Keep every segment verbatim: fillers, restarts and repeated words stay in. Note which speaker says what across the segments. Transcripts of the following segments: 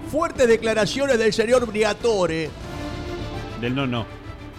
Speaker 1: fuertes declaraciones del señor Briatore.
Speaker 2: Del no, no.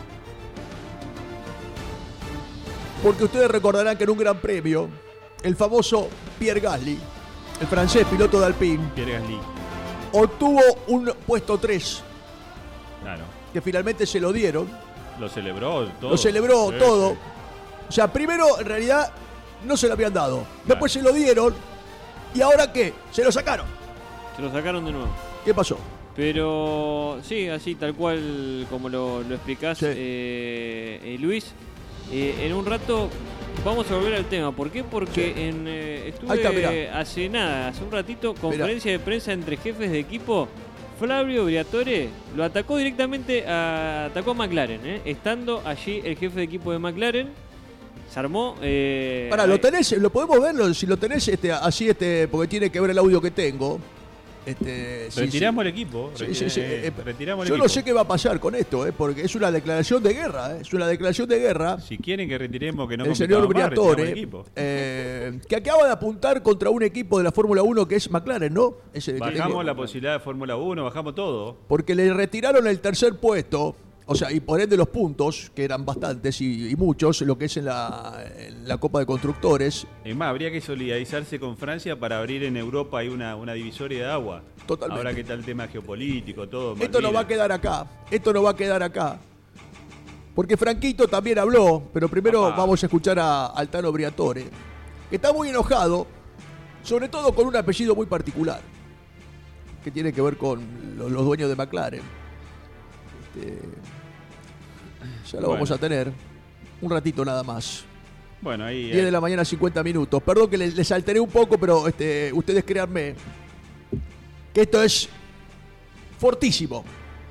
Speaker 1: Porque ustedes recordarán que en un gran premio, el famoso Pierre Gasly, el francés piloto de Alpine,
Speaker 2: Pierre Gasly,
Speaker 1: obtuvo un puesto tres.
Speaker 2: Claro.
Speaker 1: Que finalmente se lo dieron.
Speaker 2: Lo celebró todo.
Speaker 1: Lo celebró
Speaker 2: sí,
Speaker 1: todo.
Speaker 2: Sí.
Speaker 1: O sea, primero en realidad no se lo habían dado. Claro. Después se lo dieron. ¿Y ahora qué? Se lo sacaron.
Speaker 3: Se lo sacaron de nuevo.
Speaker 1: ¿Qué pasó?
Speaker 3: Pero sí, así tal cual como lo, lo explicás,
Speaker 1: sí.
Speaker 3: eh, eh, Luis. Eh, en un rato vamos a volver al tema. ¿Por qué? Porque sí. en, eh, estuve está, hace nada, hace un ratito, conferencia mirá. de prensa entre jefes de equipo. Flavio Briatore lo atacó directamente, a, atacó a McLaren, ¿eh? Estando allí el jefe de equipo de McLaren. Se armó. Eh,
Speaker 1: Pará, ¿lo tenés? ¿Lo podemos verlo? Si lo tenés este, así, este, porque tiene que ver el audio que tengo. Este,
Speaker 2: retiramos
Speaker 1: sí,
Speaker 2: el equipo.
Speaker 1: Sí, sí, sí.
Speaker 2: Eh, retiramos el
Speaker 1: yo
Speaker 2: equipo.
Speaker 1: no sé qué va a pasar con esto, eh, porque es una declaración de guerra. Eh, es una declaración de guerra.
Speaker 2: Si quieren que retiremos, que no
Speaker 1: el señor Briatore,
Speaker 2: el
Speaker 1: eh, que acaba de apuntar contra un equipo de la Fórmula uno que es McLaren, ¿no? Ese
Speaker 2: bajamos la posibilidad de Fórmula uno, bajamos todo.
Speaker 1: Porque le retiraron el tercer puesto. O sea, y por ende los puntos, que eran bastantes y, y muchos, lo que es en la, en la Copa de Constructores.
Speaker 2: Es más, habría que solidarizarse con Francia para abrir en Europa ahí una, una divisoria de agua.
Speaker 1: Totalmente.
Speaker 2: Ahora que está el tema geopolítico, todo.
Speaker 1: Esto no va a quedar acá. Esto no va a quedar acá. Porque Franquito también habló, pero primero Papá. vamos a escuchar a Altano Briatore, que está muy enojado, sobre todo con un apellido muy particular, que tiene que ver con los, los dueños de McLaren. Este, ya lo bueno. vamos a tener un ratito nada más.
Speaker 2: Bueno, ahí
Speaker 1: diez de la mañana, cincuenta minutos. Perdón que les, les alteré un poco, pero este, ustedes créanme que esto es fortísimo.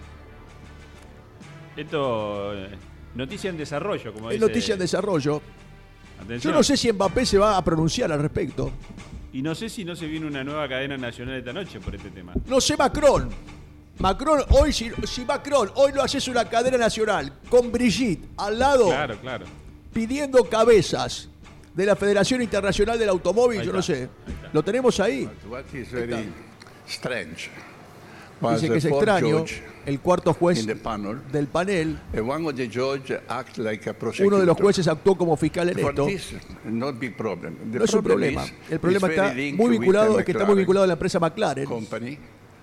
Speaker 2: Esto eh, noticia en desarrollo, como
Speaker 1: es
Speaker 2: dice.
Speaker 1: Noticia en desarrollo.
Speaker 2: Atención.
Speaker 1: Yo no sé si Mbappé se va a pronunciar al respecto.
Speaker 2: Y no sé si no se viene una nueva cadena nacional esta noche por este tema.
Speaker 1: No sé Macron. Macron, hoy, si, si Macron, hoy no haces una cadena nacional con Brigitte al lado,
Speaker 2: claro, claro.
Speaker 1: pidiendo cabezas de la Federación Internacional del Automóvil,
Speaker 2: ahí
Speaker 1: yo
Speaker 2: está,
Speaker 1: no sé. ¿Lo tenemos ahí?
Speaker 4: What is very strange.
Speaker 1: Dice que es extraño, el cuarto juez
Speaker 4: panel,
Speaker 1: del panel,
Speaker 4: one of the judge act like a
Speaker 1: uno de los jueces actuó como fiscal en esto.
Speaker 4: This, no big problem. The
Speaker 1: no es un problema. El problema está muy vinculado, es que está muy vinculado a la empresa McLaren.
Speaker 4: Company.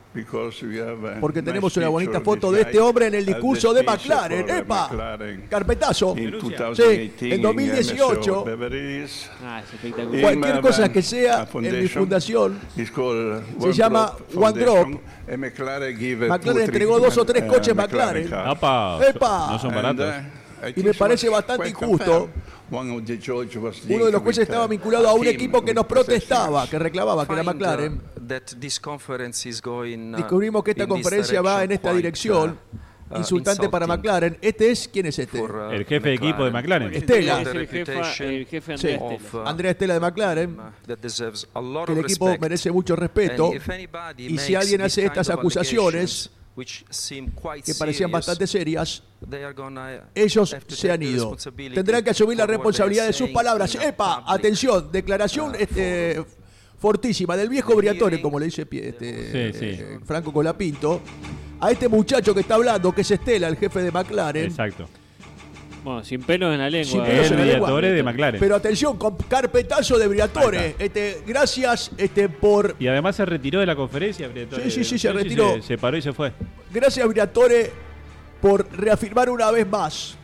Speaker 1: Porque tenemos una bonita foto de este hombre en el discurso de McLaren. ¡Epa! Carpetazo. Sí, en dos mil dieciocho.
Speaker 3: Ah, es espectacular.
Speaker 1: Cualquier cosa que sea en mi fundación se llama One Drop. McLaren entregó dos o tres coches McLaren. ¡Epa!
Speaker 2: No son baratos.
Speaker 1: Y me parece bastante injusto. Uno de los jueces estaba vinculado a un equipo que nos protestaba, que reclamaba, que era McLaren. Descubrimos que esta conferencia va en esta dirección, insultante para McLaren. Este es, ¿quién es este?
Speaker 2: El jefe de equipo de McLaren.
Speaker 1: Estela.
Speaker 3: Es el, jefa, el jefe Andrea
Speaker 1: sí.
Speaker 3: Estela.
Speaker 1: Andrea Estela de McLaren. Que el equipo merece mucho respeto. Y si alguien hace estas acusaciones, que parecían bastante serias, ellos se han ido. Tendrán que asumir la responsabilidad de sus palabras. ¡Epa! Atención, declaración este, fortísima del viejo Briatore, como le dice este, sí, sí. Eh, Franco Colapinto, a este muchacho que está hablando, que es Estela, el jefe de McLaren.
Speaker 2: Exacto.
Speaker 3: Bueno, sin pelos en la lengua.
Speaker 1: Sin pelos en la lengua.
Speaker 2: de McLaren.
Speaker 1: Pero atención, con carpetazo de Briatore. Este, gracias este, por...
Speaker 2: Y además se retiró de la conferencia, Briatore.
Speaker 1: Sí, sí, sí, se retiró.
Speaker 2: Se, se paró y se fue.
Speaker 1: Gracias, Briatore, por reafirmar una vez más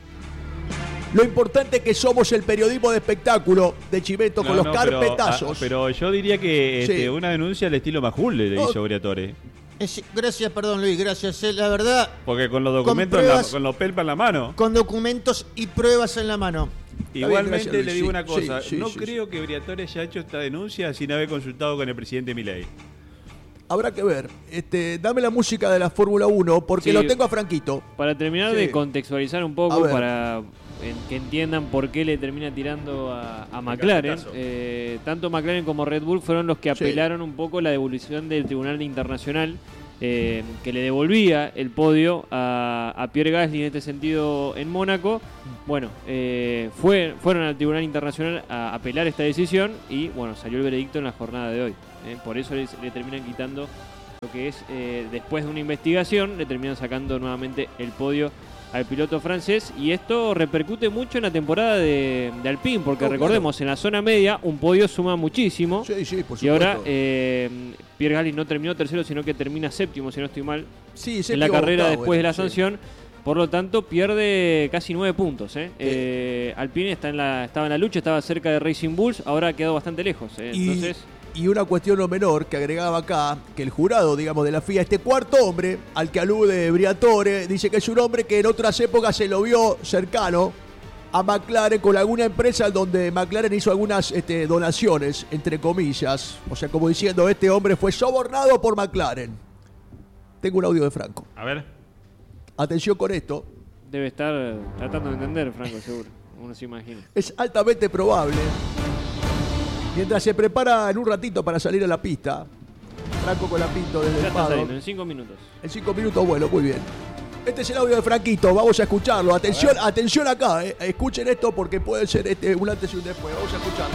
Speaker 1: lo importante que somos el periodismo de espectáculo de Chiveto, no, con los no, carpetazos.
Speaker 2: Pero, pero yo diría que
Speaker 1: sí.
Speaker 2: este, una denuncia al estilo Majul le no. hizo Briatore.
Speaker 5: Es, gracias, perdón Luis, gracias. Eh, la verdad.
Speaker 2: Porque con los documentos, con, pruebas, la, con los pelpa en la mano.
Speaker 5: Con documentos y pruebas en la mano.
Speaker 2: Igualmente bien, le digo una cosa,
Speaker 1: sí, sí,
Speaker 2: no
Speaker 1: sí,
Speaker 2: creo
Speaker 1: sí.
Speaker 2: que Briatore haya hecho esta denuncia sin haber consultado con el presidente Milei.
Speaker 1: Habrá que ver. Este, dame la música de la Fórmula uno porque sí, lo tengo a Franquito.
Speaker 3: Para terminar sí. de contextualizar un poco, para en, que entiendan por qué le termina tirando a, a McLaren. Eh, tanto McLaren como Red Bull fueron los que apelaron sí. un poco la devolución del Tribunal Internacional eh, que le devolvía el podio a, a Pierre Gasly en este sentido en Mónaco. Bueno, eh, fue, fueron al Tribunal Internacional a apelar esta decisión y bueno, salió el veredicto en la jornada de hoy. Eh, por eso le, le terminan quitando Lo que es, eh, después de una investigación, le terminan sacando nuevamente el podio al piloto francés, y esto repercute mucho en la temporada de, de Alpine, porque no, recordemos, claro, en la zona media un podio suma muchísimo.
Speaker 1: Sí, sí, por supuesto.
Speaker 3: Y ahora eh, Pierre Gasly no terminó tercero, sino que termina séptimo, si no estoy mal,
Speaker 1: sí,
Speaker 3: en la carrera
Speaker 1: octavo,
Speaker 3: después de la
Speaker 1: sí.
Speaker 3: sanción. Por lo tanto, pierde casi nueve puntos. ¿eh? Sí. Eh, Alpine está en la, estaba en la lucha, estaba cerca de Racing Bulls, ahora ha quedado bastante lejos. ¿eh?
Speaker 1: Y,
Speaker 3: Entonces...
Speaker 1: y una cuestión no menor que agregaba acá, que el jurado, digamos, de la F I A, este cuarto hombre, al que alude Briatore, dice que es un hombre que en otras épocas se lo vio cercano a McLaren con alguna empresa donde McLaren hizo algunas este, donaciones, entre comillas. O sea, como diciendo, este hombre fue sobornado por McLaren. Tengo un audio de Franco.
Speaker 2: A ver.
Speaker 1: Atención con esto.
Speaker 3: Debe estar tratando de entender, Franco, seguro. Uno se imagina.
Speaker 1: Es altamente probable. Mientras se prepara en un ratito para salir a la pista, Franco Colapinto desde
Speaker 3: ya
Speaker 1: el
Speaker 3: está
Speaker 1: paddock.
Speaker 3: saliendo, en cinco minutos.
Speaker 1: En cinco minutos, bueno, muy bien. Este es el audio de Franquito, vamos a escucharlo. Atención, atención acá, eh. Escuchen esto porque puede ser este, un antes y un después. Vamos a escucharlo.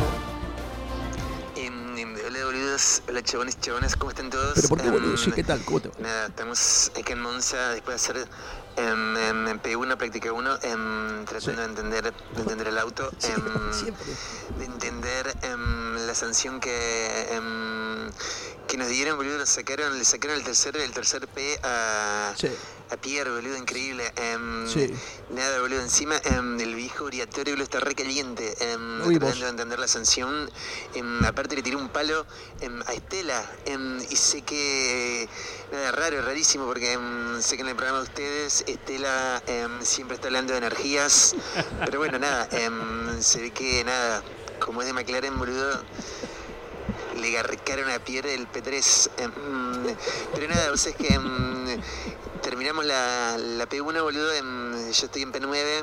Speaker 6: Hola boludos, hola chabones, chabones, ¿cómo están todos?
Speaker 1: Pero ¿por qué boludo?
Speaker 6: Um,
Speaker 1: Sí, ¿qué tal? ¿Cómo te va?
Speaker 6: Nada, estamos aquí en Monza después de hacer um, um, en P uno, práctica uno, um, tratando
Speaker 1: Sí.
Speaker 6: de entender de entender el auto,
Speaker 1: Sí,
Speaker 6: um,
Speaker 1: siempre.
Speaker 6: de entender um, la sanción que um, que nos dieron, boludo, nos sacaron, le sacaron el tercer, el tercer P a...
Speaker 1: Sí.
Speaker 6: A Pierre, boludo, increíble. Um,
Speaker 1: Sí.
Speaker 6: Nada, boludo, encima um, el viejo Briatore, boludo, está re caliente. Um,
Speaker 1: Lo vimos.
Speaker 6: tratando de entender la sanción. Um, aparte le tiré un palo um, a Estela. Um, y sé que... Nada, raro, rarísimo, porque um, sé que en el programa de ustedes Estela um, siempre está hablando de energías. Pero bueno, nada, um, se ve que, nada, como es de McLaren, boludo... Le garcaron a Pierre el P tres. Um, pero nada, o sea, es que um, terminamos la, la P uno, boludo. Um, yo estoy en P nueve.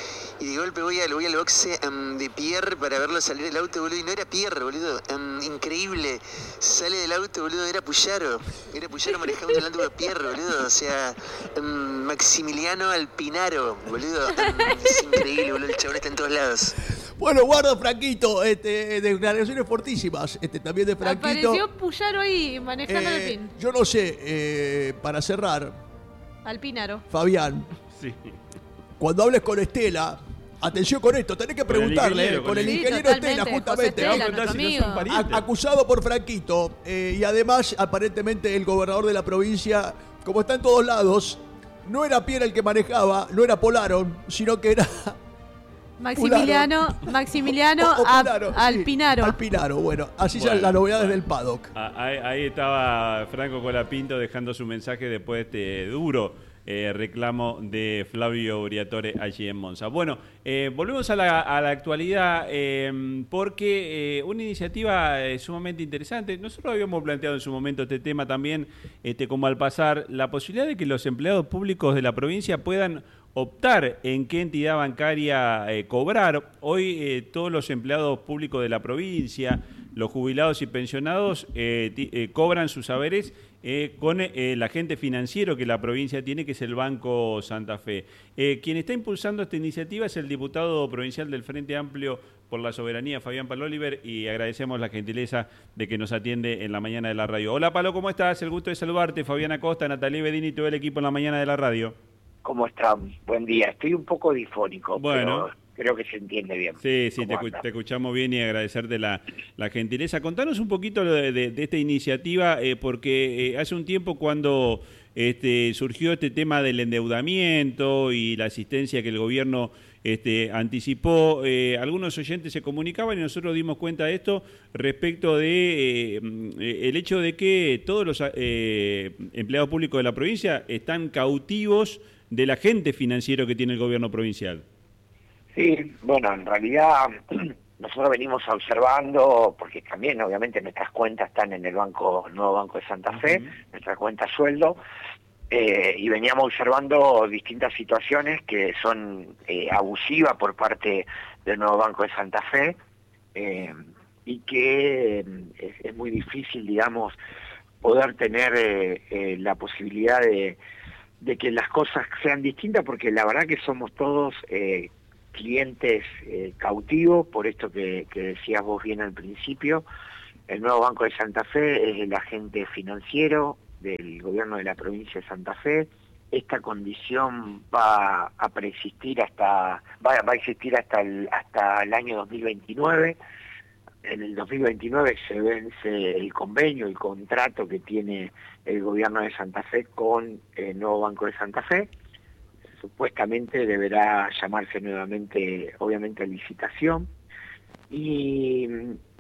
Speaker 6: Y de golpe voy al, voy al boxe um, de Pierre para verlo salir del auto, boludo. Y no era Pierre, boludo. Um, increíble. Sale del auto, boludo. Era Puyaro. Era Puyaro manejando delante de Pierre, boludo. O sea, um, Maximiliano Alpinaro, boludo. Um, es increíble, boludo. El chabón está en todos lados.
Speaker 1: Bueno, guarda Franquito, este, declaraciones fortísimas, este, también de Franquito.
Speaker 7: Apareció Puyaro ahí manejando
Speaker 1: Eh,
Speaker 7: el Alpine.
Speaker 1: Yo no sé, eh, para cerrar,
Speaker 7: Alpinaro.
Speaker 1: Fabián,
Speaker 2: Sí.
Speaker 1: cuando hables con Estela, atención con esto, tenés que
Speaker 2: Con el
Speaker 1: preguntarle,
Speaker 2: ingeniero,
Speaker 1: con
Speaker 2: con
Speaker 1: el
Speaker 2: el-
Speaker 7: Sí,
Speaker 1: ingeniero
Speaker 7: totalmente,
Speaker 1: Estela,
Speaker 7: José
Speaker 1: justamente.
Speaker 7: Estela,
Speaker 2: Te vas a contar
Speaker 7: nuestro
Speaker 2: si no
Speaker 7: amigo.
Speaker 2: son parientes.
Speaker 1: A- acusado por Franquito, eh, y además, aparentemente, el gobernador de la provincia, como está en todos lados, no era Pierre el que manejaba, no era Polaron, sino que era
Speaker 7: Maximiliano, Maximiliano
Speaker 1: O- o
Speaker 7: Ap-
Speaker 1: Pularo, sí,
Speaker 7: Alpinaro.
Speaker 1: Alpinaro, bueno, así
Speaker 2: Bueno,
Speaker 1: son las novedades
Speaker 2: bueno.
Speaker 1: del paddock.
Speaker 2: Ah, Ahí, ahí estaba Franco Colapinto dejando su mensaje después de este duro eh, reclamo de Flavio Briatore allí en Monza. Bueno, eh, volvemos a la, a la actualidad eh, porque eh, una iniciativa eh, sumamente interesante. Nosotros habíamos planteado en su momento este tema también, este, como al pasar, la posibilidad de que los empleados públicos de la provincia puedan optar en qué entidad bancaria eh, cobrar. Hoy eh, todos los empleados públicos de la provincia, los jubilados y pensionados eh, ti- eh, cobran sus saberes eh, con eh, el agente financiero que la provincia tiene, que es el Banco Santa Fe. Eh, quien está impulsando esta iniciativa es el diputado provincial del Frente Amplio por la Soberanía, Fabián Paloliver, y agradecemos la gentileza de que nos atiende en la mañana de la radio. Hola Palo, ¿cómo estás? El gusto de saludarte. Fabián Acosta, Natalie Bedini y todo el equipo en la mañana de la radio.
Speaker 8: ¿Cómo están? Buen día. Estoy un poco difónico,
Speaker 2: Bueno.
Speaker 8: pero creo que se entiende bien.
Speaker 2: Sí, sí, te,
Speaker 8: ¿Cómo
Speaker 2: escu-
Speaker 8: andan?
Speaker 2: te escuchamos bien y agradecerte la, la gentileza. Contanos un poquito de, de- de esta iniciativa, eh, porque eh, hace un tiempo cuando este, surgió este tema del endeudamiento y la asistencia que el gobierno este, anticipó, eh, algunos oyentes se comunicaban y nosotros dimos cuenta de esto respecto de eh, el hecho de que todos los eh, empleados públicos de la provincia están cautivos del agente financiero que tiene el gobierno provincial.
Speaker 8: Sí, bueno, en realidad nosotros venimos observando, porque también obviamente nuestras cuentas están en el banco, el nuevo Banco de Santa Fe, uh-huh. nuestra cuenta sueldo, eh, y veníamos observando distintas situaciones que son eh, abusivas por parte del nuevo Banco de Santa Fe, eh, y que es, es muy difícil, digamos, poder tener eh, eh, la posibilidad de, de que las cosas sean distintas, porque la verdad que somos todos eh, clientes eh, cautivos, por esto que, que decías vos bien al principio. El nuevo Banco de Santa Fe es el agente financiero del gobierno de la provincia de Santa Fe. Esta condición va a preexistir hasta va, va a existir hasta el hasta el año dos mil veintinueve. En el dos mil veintinueve se vence el convenio, el contrato que tiene el gobierno de Santa Fe con el nuevo Banco de Santa Fe. Supuestamente deberá llamarse nuevamente, obviamente, a licitación. Y,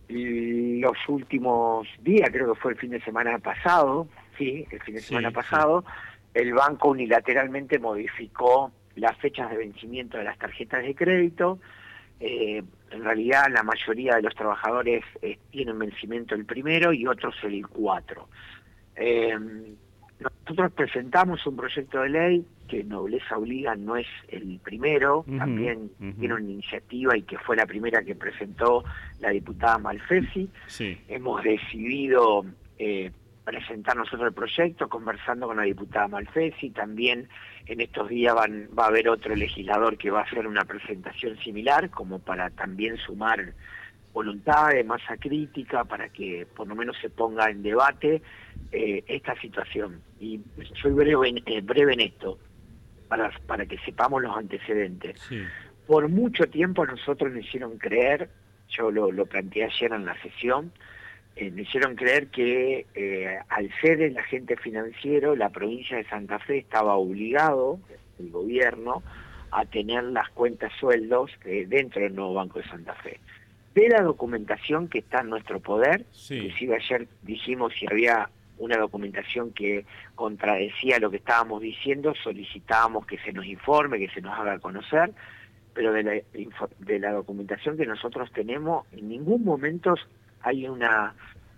Speaker 8: y los últimos días, creo que fue el fin de semana pasado, sí, el fin de semana sí, pasado, sí. El banco unilateralmente modificó las fechas de vencimiento de las tarjetas de crédito. Eh, en realidad la mayoría de los trabajadores eh, tienen vencimiento el primero y otros el cuatro. Eh, nosotros presentamos un proyecto de ley que Nobleza Obliga no es el primero, uh-huh, también uh-huh. tiene una iniciativa y que fue la primera que presentó la diputada Malfesi. Sí. Hemos decidido eh, presentar nosotros el proyecto, conversando con la diputada Malfesi. También en estos días van, va a haber otro legislador que va a hacer una presentación similar, como para también sumar voluntades, masa crítica, para que por lo menos se ponga en debate eh, esta situación. Y soy breve en, eh, breve en esto, para, para que sepamos los antecedentes. Sí. Por mucho tiempo nosotros nos hicieron creer, yo lo, lo planteé ayer en la sesión, Eh, me hicieron creer que eh, al ser el agente financiero, la provincia de Santa Fe estaba obligado, el gobierno, a tener las cuentas sueldos eh, dentro del nuevo Banco de Santa Fe. De la documentación que está en nuestro poder, sí. Inclusive ayer dijimos si había una documentación que contradecía lo que estábamos diciendo, solicitábamos que se nos informe, que se nos haga conocer, pero de la, de la documentación que nosotros tenemos, en ningún momento hay una,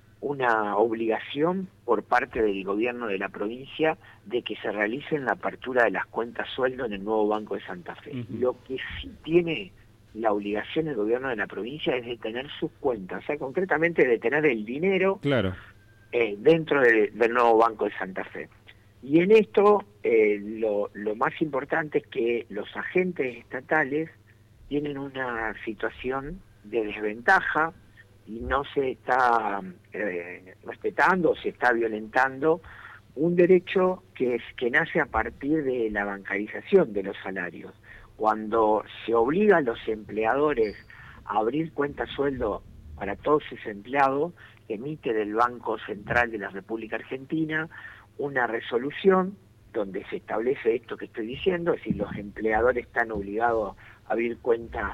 Speaker 8: una obligación por parte del gobierno de la provincia de que se realicen la apertura de las cuentas sueldo en el nuevo Banco de Santa Fe. Uh-huh. Lo que sí tiene la obligación el gobierno de la provincia es de tener sus cuentas, o sea, concretamente de tener el dinero claro. eh, dentro de, del nuevo Banco de Santa Fe. Y en esto eh, lo, lo más importante es que los agentes estatales tienen una situación de desventaja y no se está eh, respetando, se está violentando un derecho que es que nace a partir de la bancarización de los salarios. Cuando se obliga a los empleadores a abrir cuenta sueldo para todos sus empleados, emite del Banco Central de la República Argentina una resolución donde se establece esto que estoy diciendo, es decir, los empleadores están obligados a abrir cuentas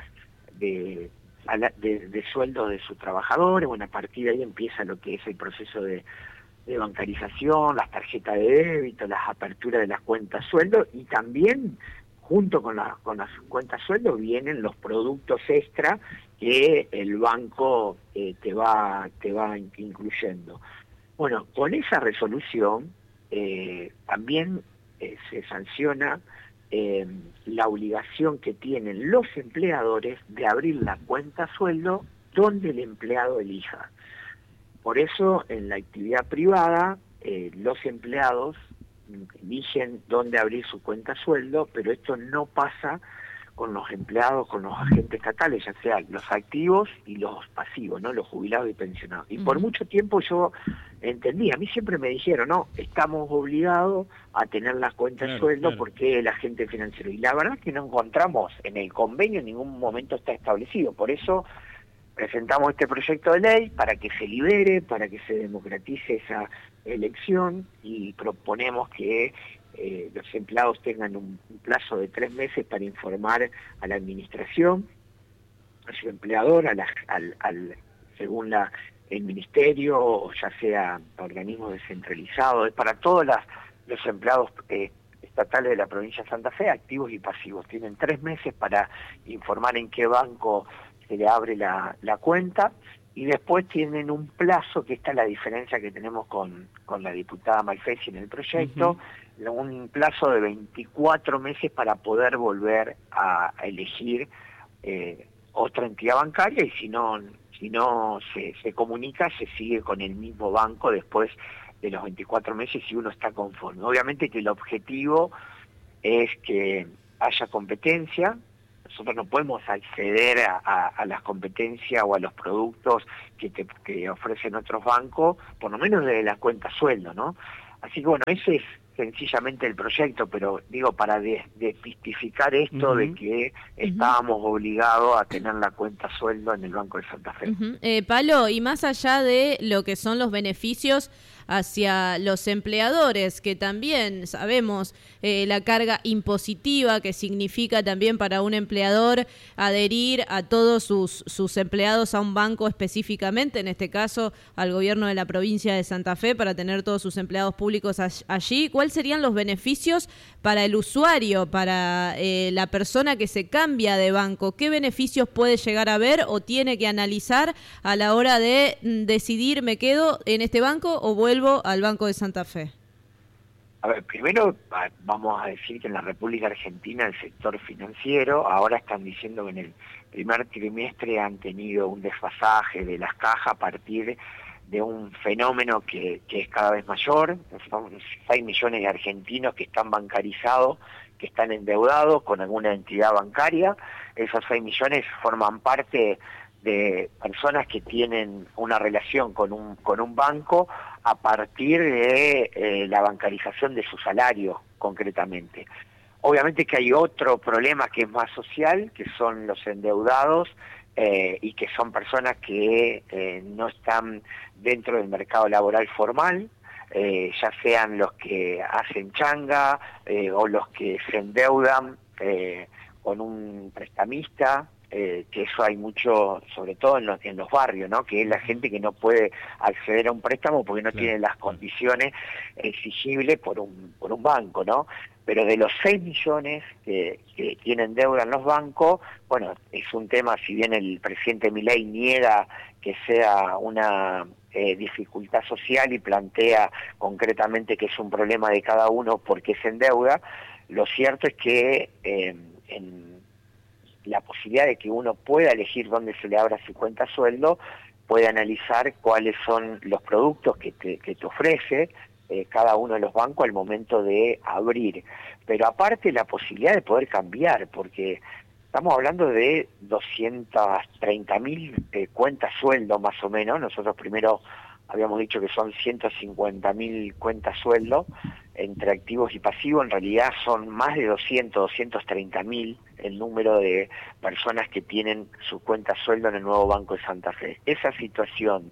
Speaker 8: de De, de sueldo de sus trabajadores. Bueno, a partir de ahí empieza lo que es el proceso de, de bancarización, las tarjetas de débito, las aperturas de las cuentas sueldo, y también junto con, la, con las cuentas sueldo vienen los productos extra que el banco eh, te va te va incluyendo. Bueno, con esa resolución eh, también eh, se sanciona Eh, la obligación que tienen los empleadores de abrir la cuenta sueldo donde el empleado elija. Por eso en la actividad privada eh, los empleados eligen dónde abrir su cuenta sueldo, pero esto no pasa con los empleados, con los agentes estatales, ya sea los activos y los pasivos, ¿no? Los jubilados y pensionados. Y por mucho tiempo yo entendí, a mí siempre me dijeron, no, estamos obligados a tener las cuentas claro, sueldo claro. porque el agente financiero. Y la verdad es que no encontramos en el convenio, en ningún momento está establecido. Por eso presentamos este proyecto de ley para que se libere, para que se democratice esa elección, y proponemos que Eh, los empleados tengan un, un plazo de tres meses para informar a la administración, a su empleador, a la, al, al, según la, el ministerio, o ya sea organismos descentralizados, es para todos las, los empleados eh, estatales de la provincia de Santa Fe, activos y pasivos. Tienen tres meses para informar en qué banco se le abre la, la cuenta, y después tienen un plazo, que esta es la diferencia que tenemos con, con la diputada Malfesi en el proyecto, uh-huh. un plazo de veinticuatro meses para poder volver a, a elegir eh, otra entidad bancaria, y si no si no se, se comunica, se sigue con el mismo banco después de los veinticuatro meses si uno está conforme. Obviamente que el objetivo es que haya competencia. Nosotros no podemos acceder a, a, a las competencias o a los productos que, te, que ofrecen otros bancos, por lo menos desde la cuenta sueldo, ¿no? Así que bueno, ese es sencillamente el proyecto, pero digo, para desmistificar esto uh-huh. de que estábamos uh-huh. obligados a tener la cuenta sueldo en el Banco de Santa Fe.
Speaker 7: Uh-huh. eh, Palo, y más allá de lo que son los beneficios hacia los empleadores, que también sabemos eh, la carga impositiva que significa también para un empleador adherir a todos sus, sus empleados a un banco específicamente, en este caso al gobierno de la provincia de Santa Fe, para tener todos sus empleados públicos allí. ¿Cuáles serían los beneficios para el usuario, para eh, la persona que se cambia de banco? ¿Qué beneficios puede llegar a ver o tiene que analizar a la hora de mm, decidir me quedo en este banco o vuelvo al Banco de Santa Fe?
Speaker 8: A ver, primero vamos a decir que en la República Argentina el sector financiero, ahora están diciendo que en el primer trimestre han tenido un desfasaje de las cajas a partir de un fenómeno que, que es cada vez mayor. Son seis millones de argentinos que están bancarizados, que están endeudados con alguna entidad bancaria. Esos seis millones forman parte de personas que tienen una relación con un con un banco a partir de eh, la bancarización de su salario, concretamente. Obviamente que hay otro problema que es más social, que son los endeudados, eh, y que son personas que eh, no están dentro del mercado laboral formal, eh, ya sean los que hacen changa eh, o los que se endeudan eh, con un prestamista. Eh, que eso hay mucho, sobre todo en los, en los barrios, ¿no? Que es la gente que no puede acceder a un préstamo porque no claro. tiene las condiciones exigibles por un por un banco, ¿no? Pero de los seis millones que, que tienen deuda en los bancos, bueno, es un tema, si bien el presidente Milei niega que sea una eh, dificultad social y plantea concretamente que es un problema de cada uno porque se endeuda, lo cierto es que eh, en la posibilidad de que uno pueda elegir dónde se le abra su cuenta sueldo, puede analizar cuáles son los productos que te, que te ofrece eh, cada uno de los bancos al momento de abrir. Pero aparte la posibilidad de poder cambiar, porque estamos hablando de doscientas treinta mil eh, cuentas sueldo más o menos. Nosotros primero habíamos dicho que son ciento cincuenta mil cuentas sueldo entre activos y pasivos. En realidad son más de doscientos, doscientos treinta mil el número de personas que tienen su cuenta sueldo en el nuevo Banco de Santa Fe. Esa situación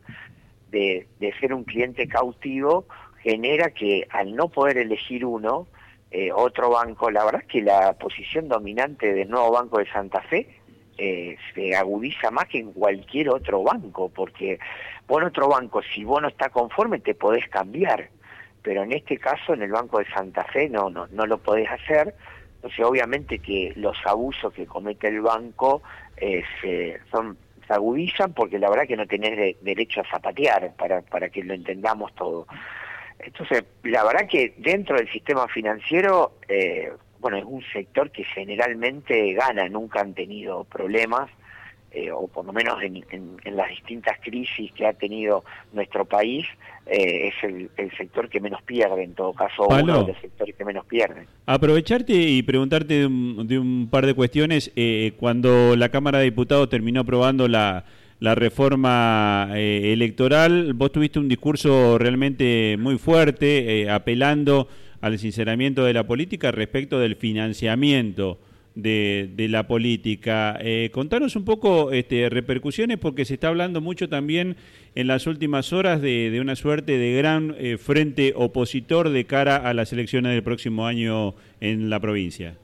Speaker 8: de, de ser un cliente cautivo genera que al no poder elegir uno, eh, otro banco, la verdad es que la posición dominante del nuevo Banco de Santa Fe eh, se agudiza más que en cualquier otro banco, porque vos en otro banco, si vos no estás conforme, te podés cambiar, pero en este caso, en el Banco de Santa Fe, no, no, no lo podés hacer. Entonces, obviamente que los abusos que comete el banco eh, se, son, se agudizan porque la verdad que no tenés de, derecho a zapatear, para, para que lo entendamos todo. Entonces, la verdad que dentro del sistema financiero, eh, bueno, es un sector que generalmente gana, nunca han tenido problemas, eh, o por lo menos en, en, en las distintas crisis que ha tenido nuestro país, eh, es el, el sector que menos pierde, en todo caso,
Speaker 2: Palo,
Speaker 8: uno de los sectores que menos pierde.
Speaker 2: Aprovecharte y preguntarte de un, de un par de cuestiones. Eh, cuando la Cámara de Diputados terminó aprobando la, la reforma eh, electoral, vos tuviste un discurso realmente muy fuerte, eh, apelando al sinceramiento de la política respecto del financiamiento de, de la política. Eh, contanos un poco este, repercusiones, porque se está hablando mucho también en las últimas horas de, de una suerte de gran eh, frente opositor de cara a las elecciones del próximo año en la provincia.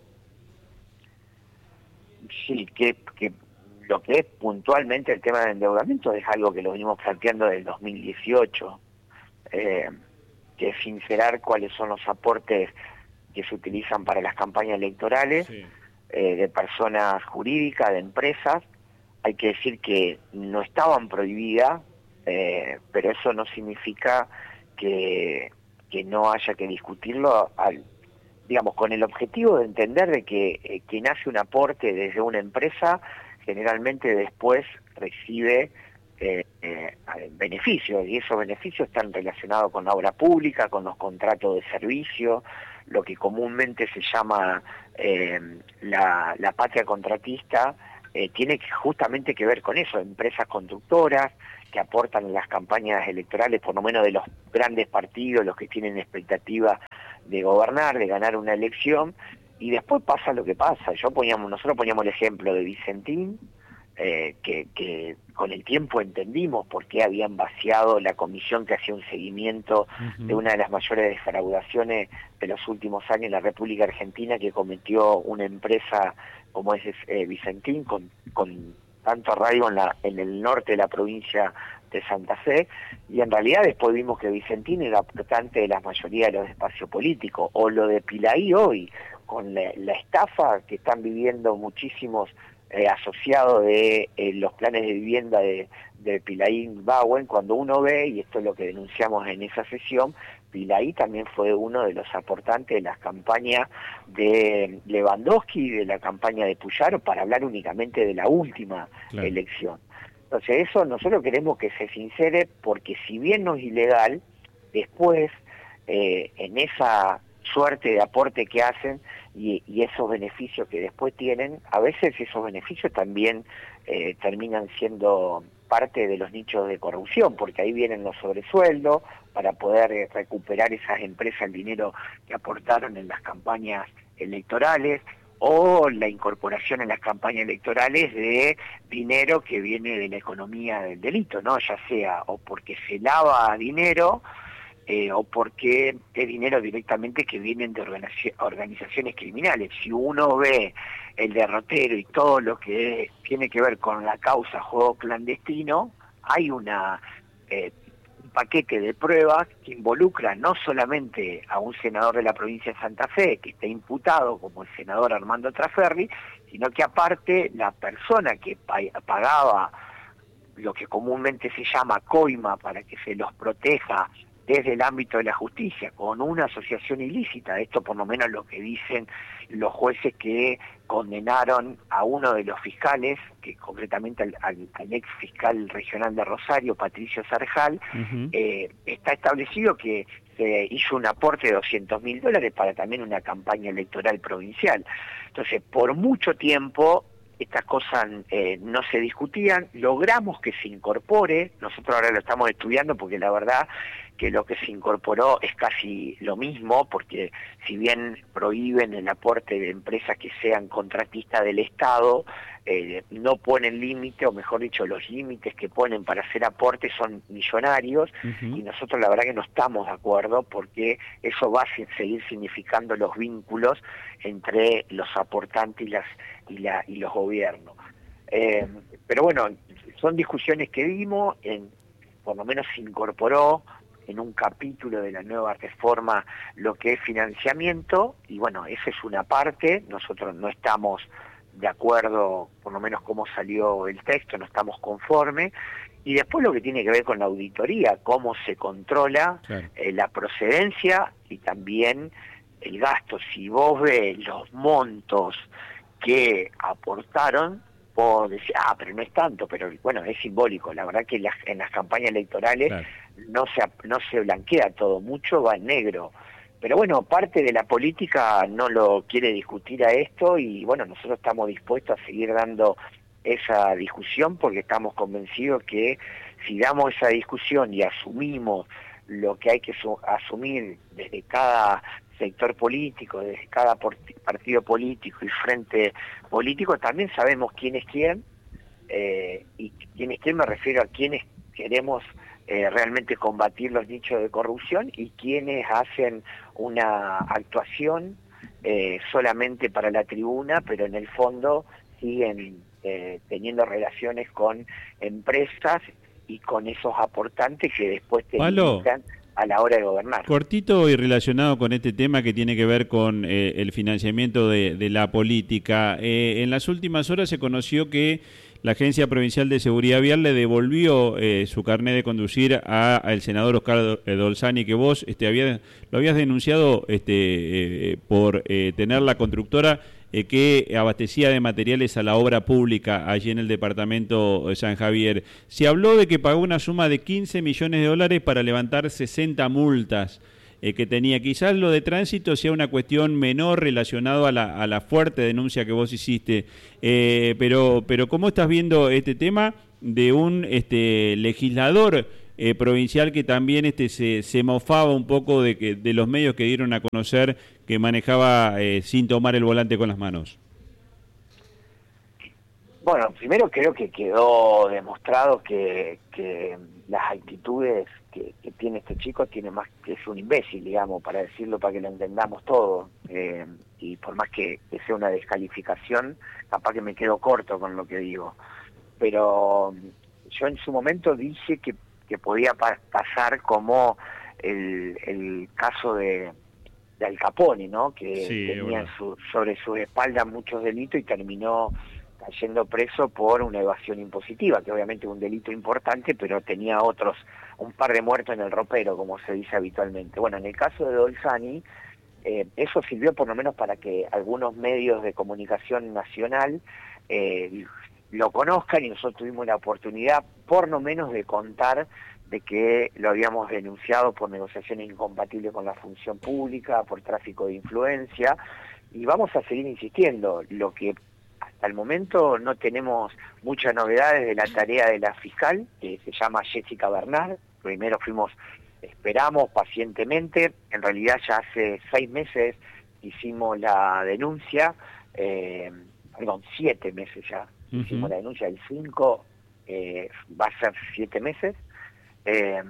Speaker 8: Sí, que, que lo que es puntualmente el tema del endeudamiento es algo que lo venimos planteando desde el dos mil dieciocho, eh, que es sincerar cuáles son los aportes que se utilizan para las campañas electorales, sí. eh, de personas jurídicas, de empresas. Hay que decir que no estaban prohibidas, eh, pero eso no significa que, que no haya que discutirlo, al, digamos, con el objetivo de entender de que eh, quien hace un aporte desde una empresa generalmente después recibe eh, eh, beneficios, y esos beneficios están relacionados con la obra pública, con los contratos de servicio, lo que comúnmente se llama eh, la, la patria contratista, eh, tiene justamente que ver con eso, empresas constructoras, que aportan en las campañas electorales, por lo menos de los grandes partidos, los que tienen expectativa de gobernar, de ganar una elección, y después pasa lo que pasa. Yo poníamos, nosotros poníamos el ejemplo de Vicentín, eh, que, que con el tiempo entendimos por qué habían vaciado la comisión que hacía un seguimiento uh-huh. de una de las mayores defraudaciones de los últimos años en la República Argentina, que cometió una empresa como es eh, Vicentín, con, con tanto arraigo en, la, en el norte de la provincia de Santa Fe, y en realidad después vimos que Vicentín era aportante de la mayoría de los espacios políticos, o lo de Pilaí hoy, con la, la estafa que están viviendo muchísimos eh, asociados de eh, los planes de vivienda de, de Pilaí Bauen, cuando uno ve, y esto es lo que denunciamos en esa sesión, Pilaí también fue uno de los aportantes de las campañas de Lewandowski y de la campaña de Puyaro, para hablar únicamente de la última claro. elección. Entonces eso nosotros queremos que se sincere, porque si bien no es ilegal, después eh, en esa suerte de aporte que hacen y, y esos beneficios que después tienen, a veces esos beneficios también eh, terminan siendo parte de los nichos de corrupción, porque ahí vienen los sobresueldos para poder eh, recuperar esas empresas el dinero que aportaron en las campañas electorales, o la incorporación en las campañas electorales de dinero que viene de la economía del delito, ¿no? Ya sea o porque se lava dinero, eh, o porque es dinero directamente que vienen de organiz- organizaciones criminales. Si uno ve el derrotero y todo lo que tiene que ver con la causa juego clandestino, hay una eh, un paquete de pruebas que involucra no solamente a un senador de la provincia de Santa Fe, que está imputado como el senador Armando Traferri, sino que aparte la persona que pagaba lo que comúnmente se llama coima para que se los proteja desde el ámbito de la justicia, con una asociación ilícita. Esto por lo menos lo que dicen los jueces que condenaron a uno de los fiscales, que concretamente al, al, al ex fiscal regional de Rosario, Patricio Sarjal, uh-huh. eh, está establecido que se hizo un aporte de doscientos mil dólares para también una campaña electoral provincial. Entonces, por mucho tiempo estas cosas eh, no se discutían, logramos que se incorpore, nosotros ahora lo estamos estudiando porque la verdad que lo que se incorporó es casi lo mismo, porque si bien prohíben el aporte de empresas que sean contratistas del Estado, eh, no ponen límite, o mejor dicho, los límites que ponen para hacer aportes son millonarios, uh-huh. y nosotros la verdad que no estamos de acuerdo, porque eso va a seguir significando los vínculos entre los aportantes y las y, la, y los gobiernos. Eh, pero bueno, son discusiones que dimos, en, por lo menos se incorporó en un capítulo de la nueva reforma lo que es financiamiento, y bueno, esa es una parte. Nosotros no estamos de acuerdo, por lo menos cómo salió el texto, no estamos conformes, y después lo que tiene que ver con la auditoría, cómo se controla claro. eh, la procedencia y también el gasto. Si vos ves los montos que aportaron, vos decís, ah, pero no es tanto, pero bueno, es simbólico. La verdad que en las, en las campañas electorales claro. no se no se blanquea todo, mucho va en negro. Pero bueno, parte de la política no lo quiere discutir a esto, y bueno, nosotros estamos dispuestos a seguir dando esa discusión, porque estamos convencidos que si damos esa discusión y asumimos lo que hay que su- asumir desde cada sector político, desde cada partido político y frente político, también sabemos quién es quién, eh, y quién es quién me refiero a quienes queremos eh, realmente combatir los nichos de corrupción, y quienes hacen una actuación eh, solamente para la tribuna, pero en el fondo siguen eh, teniendo relaciones con empresas y con esos aportantes que después te limitan a la hora de gobernar.
Speaker 2: Cortito y relacionado con este tema que tiene que ver con eh, el financiamiento de, de la política. Eh, en las últimas horas se conoció que la Agencia Provincial de Seguridad Vial le devolvió eh, su carnet de conducir al senador Oscar Dolzani, que vos este, había, lo habías denunciado este, eh, por eh, tener la constructora eh, que abastecía de materiales a la obra pública allí en el departamento de San Javier. Se habló de que pagó una suma de quince millones de dólares para levantar sesenta multas eh, que tenía. Quizás lo de tránsito sea una cuestión menor relacionado a la, a la fuerte denuncia que vos hiciste, eh, pero, pero ¿cómo estás viendo este tema? de un este, legislador eh, provincial que también este, se, se mofaba un poco de, que, de los medios que dieron a conocer que manejaba eh, sin tomar el volante con las manos.
Speaker 8: Bueno, primero creo que quedó demostrado que, que las actitudes que, que tiene este chico tiene más que es un imbécil, digamos, para decirlo, para que lo entendamos todo. Eh, y por más que, que sea una descalificación, capaz que me quedo corto con lo que digo. Pero yo en su momento dije que, que podía pa pasar como el, el caso de, de Al Capone, ¿no? Que sí, tenía bueno. su, sobre su espalda muchos delitos y terminó cayendo preso por una evasión impositiva, que obviamente es un delito importante, pero tenía otros, un par de muertos en el ropero, como se dice habitualmente. Bueno, en el caso de Dolzani, eh, eso sirvió por lo menos para que algunos medios de comunicación nacional eh, lo conozcan, y nosotros tuvimos la oportunidad, por lo menos, de contar de que lo habíamos denunciado por negociaciones incompatibles con la función pública, por tráfico de influencia, y vamos a seguir insistiendo. Lo que hasta el momento no tenemos muchas novedades de la tarea de la fiscal, que se llama Jessica Bernard. Primero fuimos, esperamos pacientemente, en realidad ya hace seis meses hicimos la denuncia, eh, perdón, siete meses ya, uh-huh. hicimos la denuncia, el cinco eh, va a ser siete meses, eh,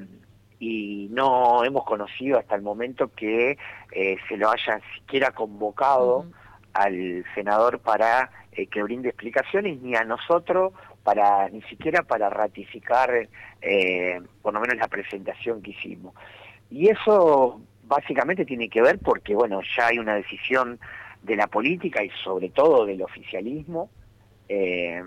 Speaker 8: y no hemos conocido hasta el momento que eh, se lo hayan siquiera convocado uh-huh. al senador para eh, que brinde explicaciones, ni a nosotros para ni siquiera para ratificar eh, por lo menos la presentación que hicimos. Y eso básicamente tiene que ver porque, bueno, ya hay una decisión de la política y sobre todo del oficialismo, eh,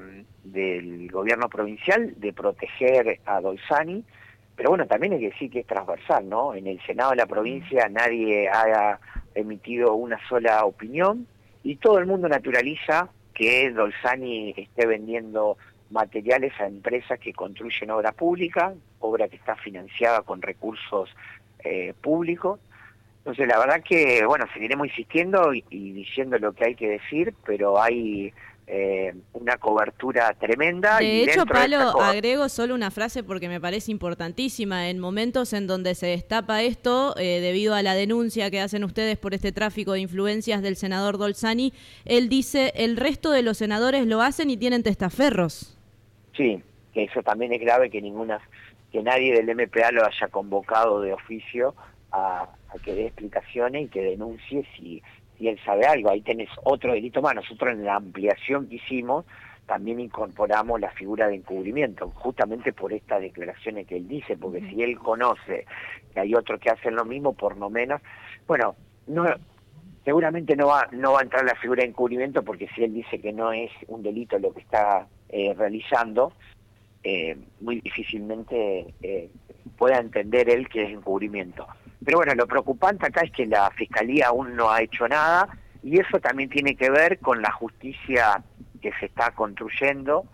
Speaker 8: del gobierno provincial, de proteger a Dolzani, pero bueno, también hay que decir que es transversal, ¿no? En el Senado de la provincia nadie ha emitido una sola opinión, y todo el mundo naturaliza que Dolzani esté vendiendo materiales a empresas que construyen obra pública, obra que está financiada con recursos eh, públicos. Entonces, la verdad que, bueno, seguiremos insistiendo y, y diciendo lo que hay que decir, pero hay eh, una cobertura tremenda.
Speaker 7: De
Speaker 8: y
Speaker 7: hecho, Palo,
Speaker 8: de
Speaker 7: agrego solo una frase porque me parece importantísima. En momentos en donde se destapa esto, eh, debido a la denuncia que hacen ustedes por este tráfico de influencias del senador Dolzani, él dice, el resto de los senadores lo hacen y tienen testaferros.
Speaker 8: Sí, que eso también es grave, que ninguna, que nadie del M P A lo haya convocado de oficio a, a que dé explicaciones y que denuncie si, si él sabe algo. Ahí tenés otro delito más. Nosotros en la ampliación que hicimos también incorporamos la figura de encubrimiento, justamente por estas declaraciones que él dice, porque uh-huh. si él conoce que hay otros que hacen lo mismo, por lo menos, bueno, no, seguramente no va, no va a entrar la figura de encubrimiento, porque si él dice que no es un delito lo que está eh, realizando, eh, muy difícilmente eh, pueda entender él que es encubrimiento. Pero bueno, lo preocupante acá es que la Fiscalía aún no ha hecho nada, y eso también tiene que ver con la justicia que se está construyendo,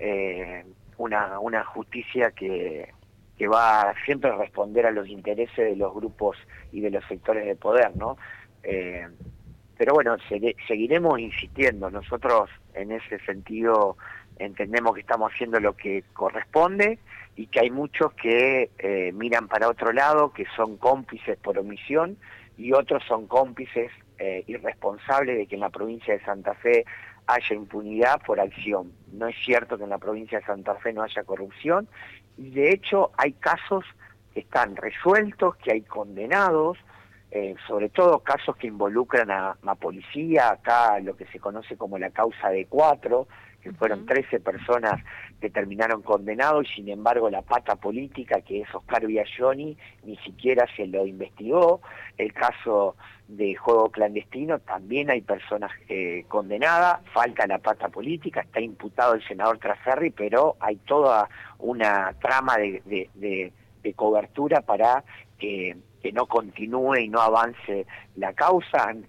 Speaker 8: eh, una, una justicia que, que va siempre a responder a los intereses de los grupos y de los sectores de poder, ¿no? Eh, pero bueno, se, seguiremos insistiendo. Nosotros en ese sentido entendemos que estamos haciendo lo que corresponde, y que hay muchos que eh, miran para otro lado, que son cómplices por omisión, y otros son cómplices eh, irresponsables de que en la provincia de Santa Fe haya impunidad por acción. No es cierto que en la provincia de Santa Fe no haya corrupción, y de hecho hay casos que están resueltos, que hay condenados, eh, sobre todo casos que involucran a la policía, acá lo que se conoce como la causa de cuatro, que fueron trece personas que terminaron condenados, y sin embargo la pata política, que es Oscar Biagioni, ni siquiera se lo investigó. El caso de juego clandestino, también hay personas eh, condenadas, falta la pata política, está imputado el senador Traferri, pero hay toda una trama de, de, de, de cobertura para que, que no continúe y no avance la causa. Han,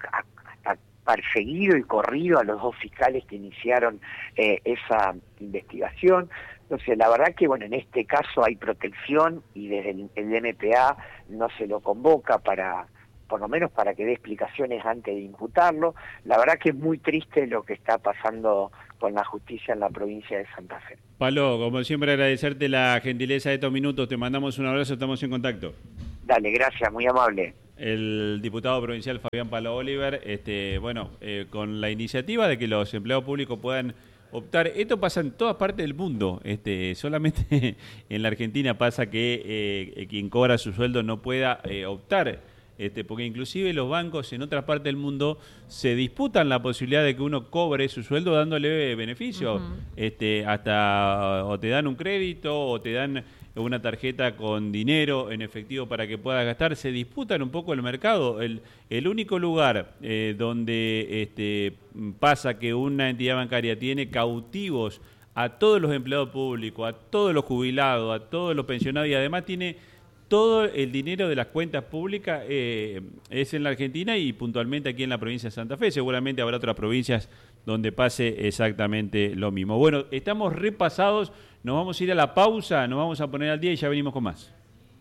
Speaker 8: perseguido y corrido a los dos fiscales que iniciaron eh, esa investigación. Entonces, la verdad que, bueno, en este caso hay protección, y desde el, el M P A no se lo convoca para, por lo menos para que dé explicaciones antes de imputarlo. La verdad que es muy triste lo que está pasando con la justicia en la provincia de Santa Fe.
Speaker 2: Palo, como siempre agradecerte la gentileza de estos minutos, te mandamos un abrazo, estamos en contacto.
Speaker 8: Dale, gracias, muy amable.
Speaker 2: El diputado provincial Fabián Palo Oliver, este, bueno, eh, con la iniciativa de que los empleados públicos puedan optar. Esto pasa en todas partes del mundo. Este, solamente en la Argentina pasa que eh, quien cobra su sueldo no pueda eh, optar. Este, porque inclusive los bancos en otras partes del mundo se disputan la posibilidad de que uno cobre su sueldo dándole beneficio. Uh-huh. Este, hasta o te dan un crédito o te dan una tarjeta con dinero en efectivo para que puedas gastar. Se disputan un poco el mercado. El, el único lugar eh, donde este, pasa que una entidad bancaria tiene cautivos a todos los empleados públicos, a todos los jubilados, a todos los pensionados y además tiene todo el dinero de las cuentas públicas, eh, es en la Argentina y puntualmente aquí en la provincia de Santa Fe. Seguramente habrá otras provincias donde pase exactamente lo mismo. Bueno, estamos repasados, nos vamos a ir a la pausa, nos vamos a poner al día y ya venimos con más.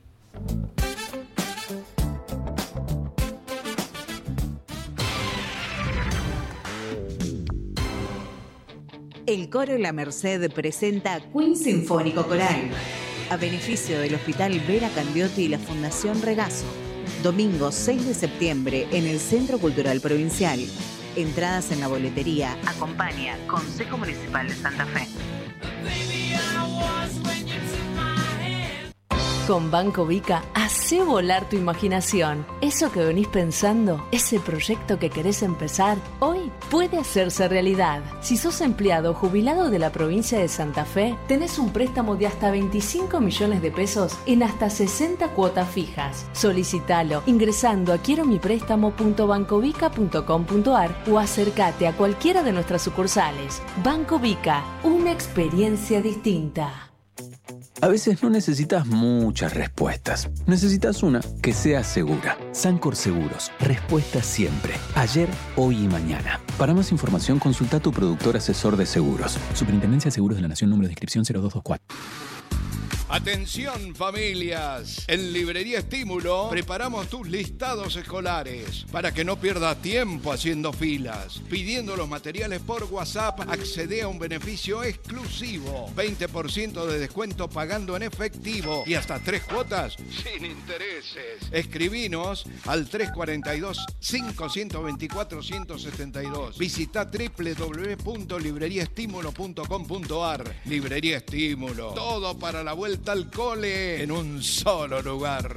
Speaker 9: El Coro La Merced presenta Queen Sinfónico Coral, a beneficio del Hospital Vera Candioti y la Fundación Regazo. Domingo seis de septiembre en el Centro Cultural Provincial. Entradas en la boletería. Acompaña Consejo Municipal de Santa Fe. Con Banco Vica, hacé volar tu imaginación. Eso que venís pensando, ese proyecto que querés empezar, hoy puede hacerse realidad. Si sos empleado o jubilado de la provincia de Santa Fe, tenés un préstamo de hasta veinticinco millones de pesos en hasta sesenta cuotas fijas. Solicitalo ingresando a quiero mi préstamo punto bancovica punto com punto ar o acércate a cualquiera de nuestras sucursales. Banco Vica, una experiencia distinta.
Speaker 10: A veces no necesitas muchas respuestas. Necesitas una que sea segura. Sancor Seguros. Respuesta siempre. Ayer, hoy y mañana. Para más información, consulta a tu productor asesor de seguros. Superintendencia de Seguros de la Nación, número de inscripción cero dos dos cuatro.
Speaker 11: Atención familias, en Librería Estímulo preparamos tus listados escolares para que no pierdas tiempo haciendo filas. Pidiendo los materiales por WhatsApp, accede a un beneficio exclusivo, veinte por ciento de descuento pagando en efectivo y hasta tres cuotas sin intereses. Escribinos al tres cuatro dos, cinco dos cuatro, uno siete dos. Visita doble u doble u doble u punto librería estímulo punto com punto ar. Librería Estímulo, todo para la vuelta al cole en un solo lugar.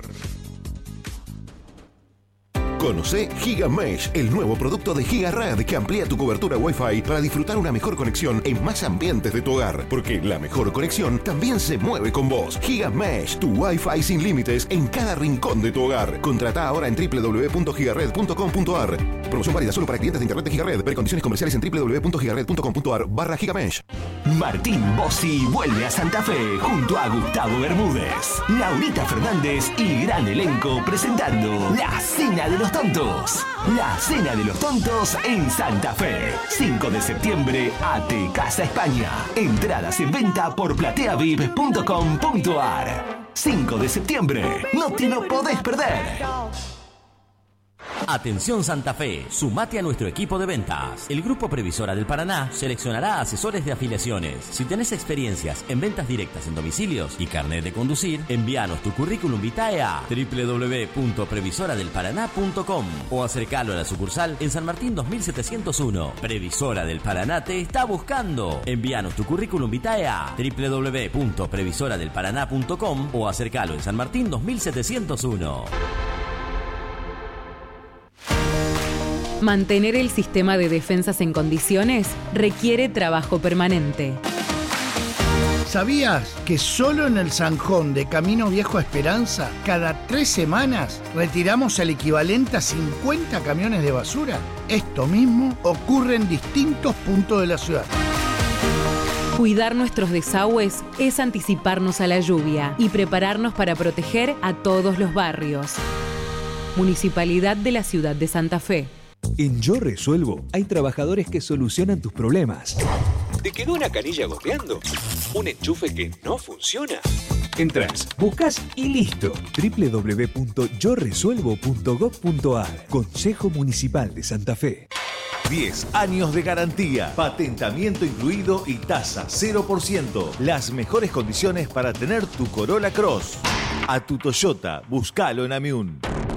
Speaker 12: Conoce GigaMesh, el nuevo producto de GigaRed que amplía tu cobertura Wi-Fi para disfrutar una mejor conexión en más ambientes de tu hogar. Porque la mejor conexión también se mueve con vos. GigaMesh, tu Wi-Fi sin límites en cada rincón de tu hogar. Contratá ahora en doble u doble u doble u punto gigared punto com punto ar. Promoción válida solo para clientes de internet de GigaRed. Ver condiciones comerciales en doble u doble u doble u punto gigared punto com punto ar barra GigaMesh.
Speaker 13: Martín Bossi vuelve a Santa Fe junto a Gustavo Bermúdez, Laurita Fernández y gran elenco presentando La Cena de los Tontos. La Cena de los Tontos en Santa Fe. cinco de septiembre, A T Casa España. Entradas en venta por platea vip punto com punto ar. cinco de septiembre. No te lo podés perder.
Speaker 14: Atención Santa Fe, sumate a nuestro equipo de ventas. El Grupo Previsora del Paraná seleccionará asesores de afiliaciones. Si tenés experiencias en ventas directas en domicilios y carnet de conducir, envíanos tu currículum vitae a doble u doble u doble u punto previsora del paraná punto com o acercalo a la sucursal en San Martín dos mil setecientos uno. Previsora del Paraná te está buscando. Envíanos tu currículum vitae a doble u doble u doble u punto previsora del paraná punto com o acercalo en San Martín dos mil setecientos uno.
Speaker 15: Mantener el sistema de defensas en condiciones requiere trabajo permanente.
Speaker 16: ¿Sabías que solo en el Zanjón de Camino Viejo a Esperanza, cada tres semanas retiramos el equivalente a cincuenta camiones de basura? Esto mismo ocurre en distintos puntos de la ciudad.
Speaker 15: Cuidar nuestros desagües es anticiparnos a la lluvia y prepararnos para proteger a todos los barrios. Municipalidad de la Ciudad de Santa Fe.
Speaker 17: En Yo Resuelvo hay trabajadores que solucionan tus problemas. ¿Te quedó una canilla goteando? ¿Un enchufe que no funciona? Entrás, buscas y listo. doble u doble u doble u punto yo resuelvo punto gob punto ar. Consejo Municipal de Santa Fe.
Speaker 18: diez años de garantía, patentamiento incluido y tasa cero por ciento. Las mejores condiciones para tener tu Corolla Cross. A tu Toyota, búscalo en Amiún.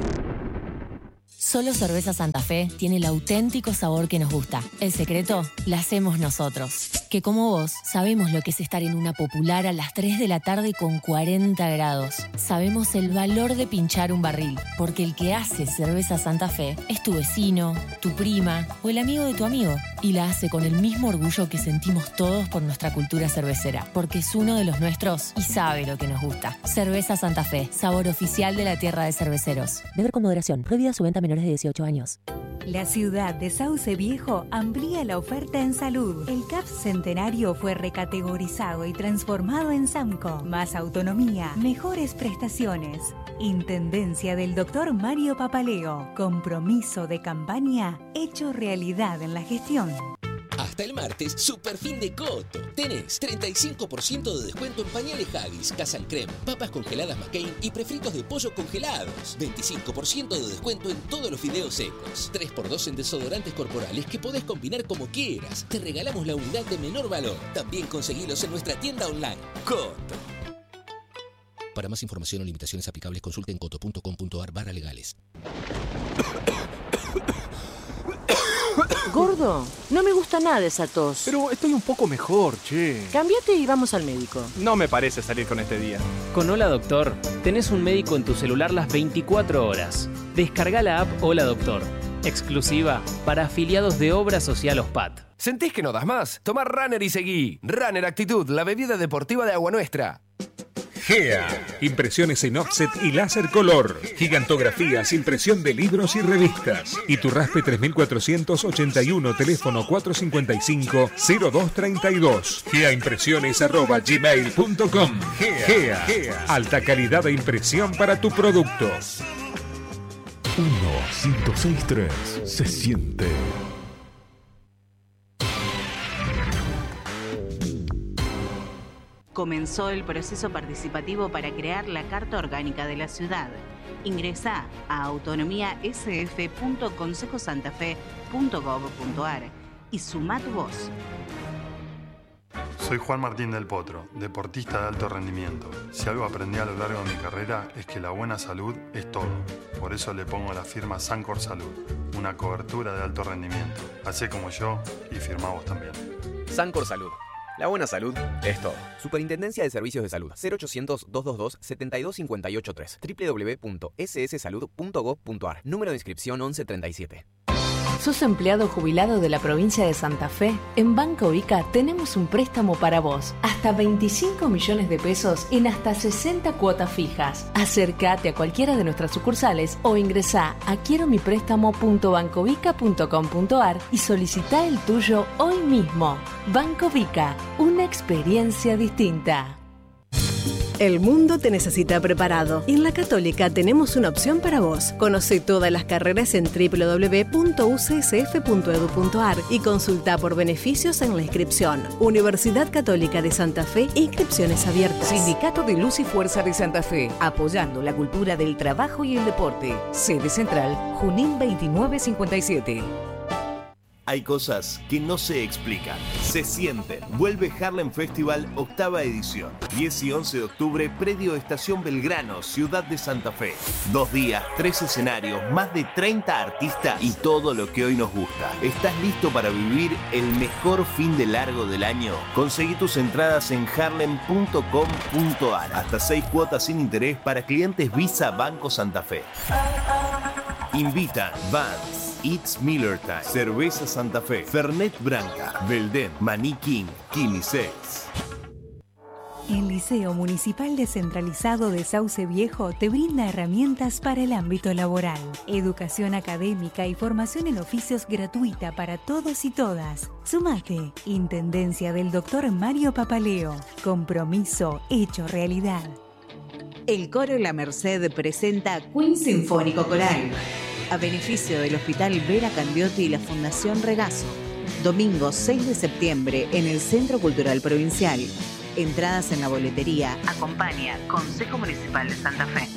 Speaker 19: Solo Cerveza Santa Fe tiene el auténtico sabor que nos gusta. El secreto la hacemos nosotros. Que como vos, sabemos lo que es estar en una popular a las tres de la tarde con cuarenta grados. Sabemos el valor de pinchar un barril, porque el que hace Cerveza Santa Fe es tu vecino, tu prima o el amigo de tu amigo. Y la hace con el mismo orgullo que sentimos todos por nuestra cultura cervecera, porque es uno de los nuestros y sabe lo que nos gusta. Cerveza Santa Fe, sabor oficial de la tierra de cerveceros.
Speaker 20: Beber con moderación. Prohibida su venta a menores de dieciocho años.
Speaker 21: La ciudad de Sauce Viejo amplía la oferta en salud. El C A P Centenario fue recategorizado y transformado en SAMCO. Más autonomía, mejores prestaciones. Intendencia del doctor Mario Papaleo. Compromiso de campaña hecho realidad en la gestión.
Speaker 22: Hasta el martes, super fin de Coto. Tenés treinta y cinco por ciento de descuento en pañales Haggis, Casal Creme, papas congeladas McCain y prefritos de pollo congelados. veinticinco por ciento de descuento en todos los fideos secos. tres por dos en desodorantes corporales que podés combinar como quieras. Te regalamos la unidad de menor valor. También conseguilos en nuestra tienda online. Coto. Para más información o limitaciones aplicables, consulte en coto punto com punto ar barra legales.
Speaker 20: Gordo, no me gusta nada esa tos.
Speaker 23: Pero estoy un poco mejor, che.
Speaker 20: Cámbiate y vamos al médico.
Speaker 23: No me parece salir con este día.
Speaker 24: Con Hola Doctor, tenés un médico en tu celular las veinticuatro horas. Descarga la app Hola Doctor, exclusiva para afiliados de Obra Social OSPAT.
Speaker 25: ¿Sentís que no das más? Toma Runner y seguí. Runner Actitud, la bebida deportiva de Agua Nuestra.
Speaker 17: G E A. Impresiones en offset y láser color. Gigantografías, impresión de libros y revistas. Y tu Raspe tres mil cuatrocientos ochenta y uno, teléfono cuatro cinco cinco, cero dos tres dos. geaimpresiones arroba gmail punto com. G E A. Alta calidad de impresión para tu producto.
Speaker 12: uno ciento seis punto tres se siente.
Speaker 26: Comenzó el proceso participativo para crear la Carta Orgánica de la Ciudad. Ingresá a autonomía s f punto consejo santa fe punto gob punto ar y sumá tu voz.
Speaker 27: Soy Juan Martín del Potro, deportista de alto rendimiento. Si algo aprendí a lo largo de mi carrera es que la buena salud es todo. Por eso le pongo la firma Sancor Salud, una cobertura de alto rendimiento. Hacé como yo y firmá vos también.
Speaker 28: Sancor Salud. La buena salud es todo. Superintendencia de Servicios de Salud. cero ochocientos, doscientos veintidós, setenta y dos cincuenta y ocho tres. doble u doble u doble u punto s s salud punto gob punto ar. Número de inscripción once treinta y siete.
Speaker 9: ¿Sos empleado jubilado de la provincia de Santa Fe? En Banco Ica tenemos un préstamo para vos. Hasta veinticinco millones de pesos en hasta sesenta cuotas fijas. Acércate a cualquiera de nuestras sucursales o ingresá a quiero mi préstamo punto bancovica punto com punto ar y solicitá el tuyo hoy mismo. Banco Vica, una experiencia distinta.
Speaker 29: El mundo te necesita preparado y en la Católica tenemos una opción para vos. Conoce todas las carreras en doble u doble u doble u punto u c s f punto e d u punto ar y consulta por beneficios en la inscripción. Universidad Católica de Santa Fe, inscripciones abiertas.
Speaker 30: Sindicato de Luz y Fuerza de Santa Fe, apoyando la cultura del trabajo y el deporte. Sede central, Junín veintinueve cincuenta y siete.
Speaker 18: Hay cosas que no se explican, se sienten. Vuelve Harlem Festival, octava edición. diez y once de octubre, predio Estación Belgrano, Ciudad de Santa Fe. Dos días, tres escenarios, más de treinta artistas y todo lo que hoy nos gusta. ¿Estás listo para vivir el mejor fin de largo del año? Conseguí tus entradas en harlem punto com punto ar. Hasta seis cuotas sin interés para clientes Visa Banco Santa Fe. Invitan Vans, It's Miller Time, Cerveza Santa Fe, Fernet Branca, Belden, Maní King, Quimisex.
Speaker 21: El Liceo Municipal Descentralizado de Sauce Viejo te brinda herramientas para el ámbito laboral, educación académica y formación en oficios gratuita para todos y todas. Sumate, Intendencia del doctor Mario Papaleo. Compromiso hecho realidad. El Coro La Merced presenta Queen Sinfónico Coral, a beneficio del Hospital Vera Candiotti y la Fundación Regazo. Domingo seis de septiembre en el Centro Cultural Provincial.
Speaker 30: Entradas en la boletería.
Speaker 26: Acompaña Consejo Municipal de Santa Fe.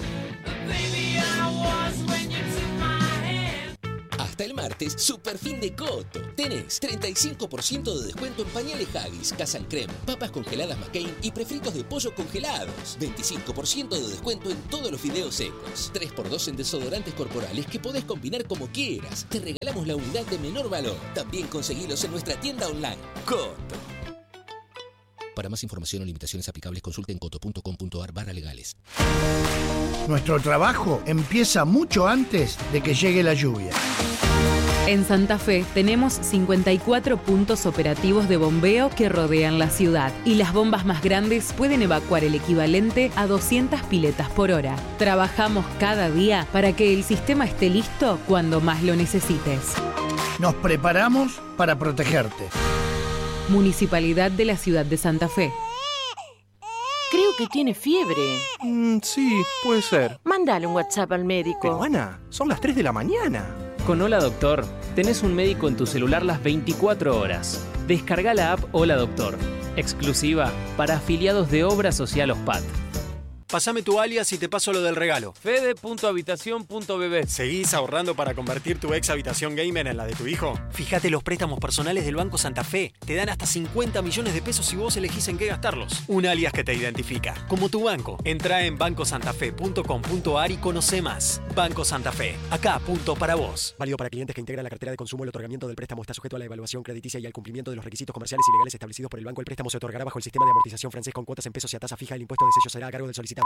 Speaker 22: Hasta el martes, super fin de Coto. Tenés treinta y cinco por ciento de descuento en pañales Haggis, Casa Creme, papas congeladas McCain y prefritos de pollo congelados. veinticinco por ciento de descuento en todos los fideos secos. tres por dos en desodorantes corporales que podés combinar como quieras. Te regalamos la unidad de menor valor. También conseguilos en nuestra tienda online. Coto. Para más información o limitaciones aplicables, consulte en coto punto com punto ar barra legales.
Speaker 16: Nuestro trabajo empieza mucho antes de que llegue la lluvia.
Speaker 15: En Santa Fe tenemos cincuenta y cuatro puntos operativos de bombeo que rodean la ciudad y las bombas más grandes pueden evacuar el equivalente a doscientas piletas por hora. Trabajamos cada día para que el sistema esté listo cuando más lo necesites.
Speaker 16: Nos preparamos para protegerte.
Speaker 15: Municipalidad de la Ciudad de Santa Fe.
Speaker 20: Creo que tiene fiebre.
Speaker 23: Mm, sí, puede ser.
Speaker 20: Mándale un WhatsApp al médico.
Speaker 23: Pero Ana, son las tres de la mañana.
Speaker 24: Con Hola Doctor, tenés un médico en tu celular las veinticuatro horas. Descarga la app Hola Doctor, exclusiva para afiliados de Obra Social OSPAT.
Speaker 1: Pásame tu alias y te paso lo del regalo.
Speaker 24: Fede punto habitación punto b b.
Speaker 1: ¿Seguís ahorrando para convertir tu ex habitación gamer en la de tu hijo? Fíjate los préstamos personales del Banco Santa Fe. Te dan hasta cincuenta millones de pesos si vos elegís en qué gastarlos. Un alias que te identifica, como tu banco. Entrá en banco santa fe punto com punto ar y conoce más. Banco Santa Fe. Acá, punto para vos. Válido para clientes que integran la cartera de consumo. El otorgamiento del préstamo está sujeto a la evaluación crediticia y al cumplimiento de los requisitos comerciales y legales establecidos por el banco. El préstamo se otorgará bajo el sistema de amortización francés con cuotas en pesos y a tasa fija. El impuesto de sello será a cargo del solicitante.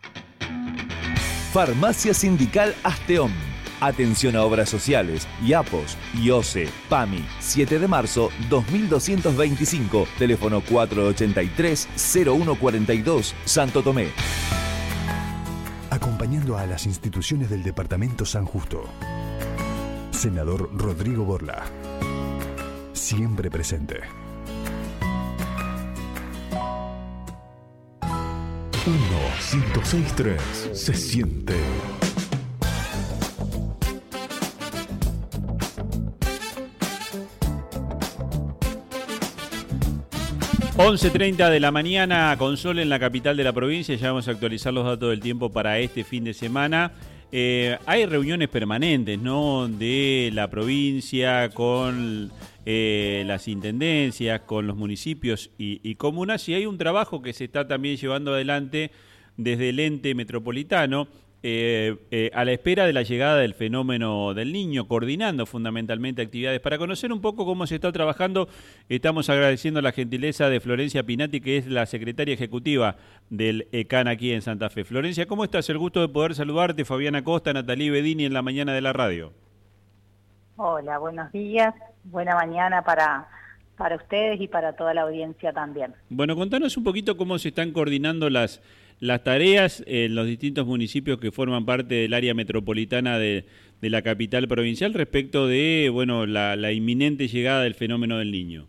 Speaker 2: Farmacia Sindical Asteón. Atención a obras sociales, I A P O S, I O C E, PAMI. siete de marzo dos mil doscientos veinticinco. Teléfono cuatro ochenta y tres cero uno cuarenta y dos, Santo Tomé.
Speaker 3: Acompañando a las instituciones del Departamento San Justo. Senador Rodrigo Borla. Siempre presente.
Speaker 12: uno, ciento seis punto tres. Se siente.
Speaker 4: once treinta de la mañana, con sol en la capital de la provincia. Ya vamos a actualizar los datos del tiempo para este fin de semana. Eh, hay reuniones permanentes, ¿no?, de la provincia con eh, las intendencias, con los municipios y, y comunas, y hay un trabajo que se está también llevando adelante desde el ente metropolitano eh, eh, a la espera de la llegada del fenómeno del Niño, coordinando fundamentalmente actividades. Para conocer un poco cómo se está trabajando, estamos agradeciendo la gentileza de Florencia Pinati, que es la secretaria ejecutiva del ECAN aquí en Santa Fe. Florencia, ¿cómo estás? El gusto de poder saludarte. Fabiana Costa, Natalí Bedini en la mañana de la radio.
Speaker 5: Hola, buenos días, buena mañana para, para ustedes y para toda la audiencia también.
Speaker 4: Bueno, contanos un poquito cómo se están coordinando las, las tareas en los distintos municipios que forman parte del área metropolitana de, de la capital provincial respecto de, bueno, la, la inminente llegada del fenómeno del Niño.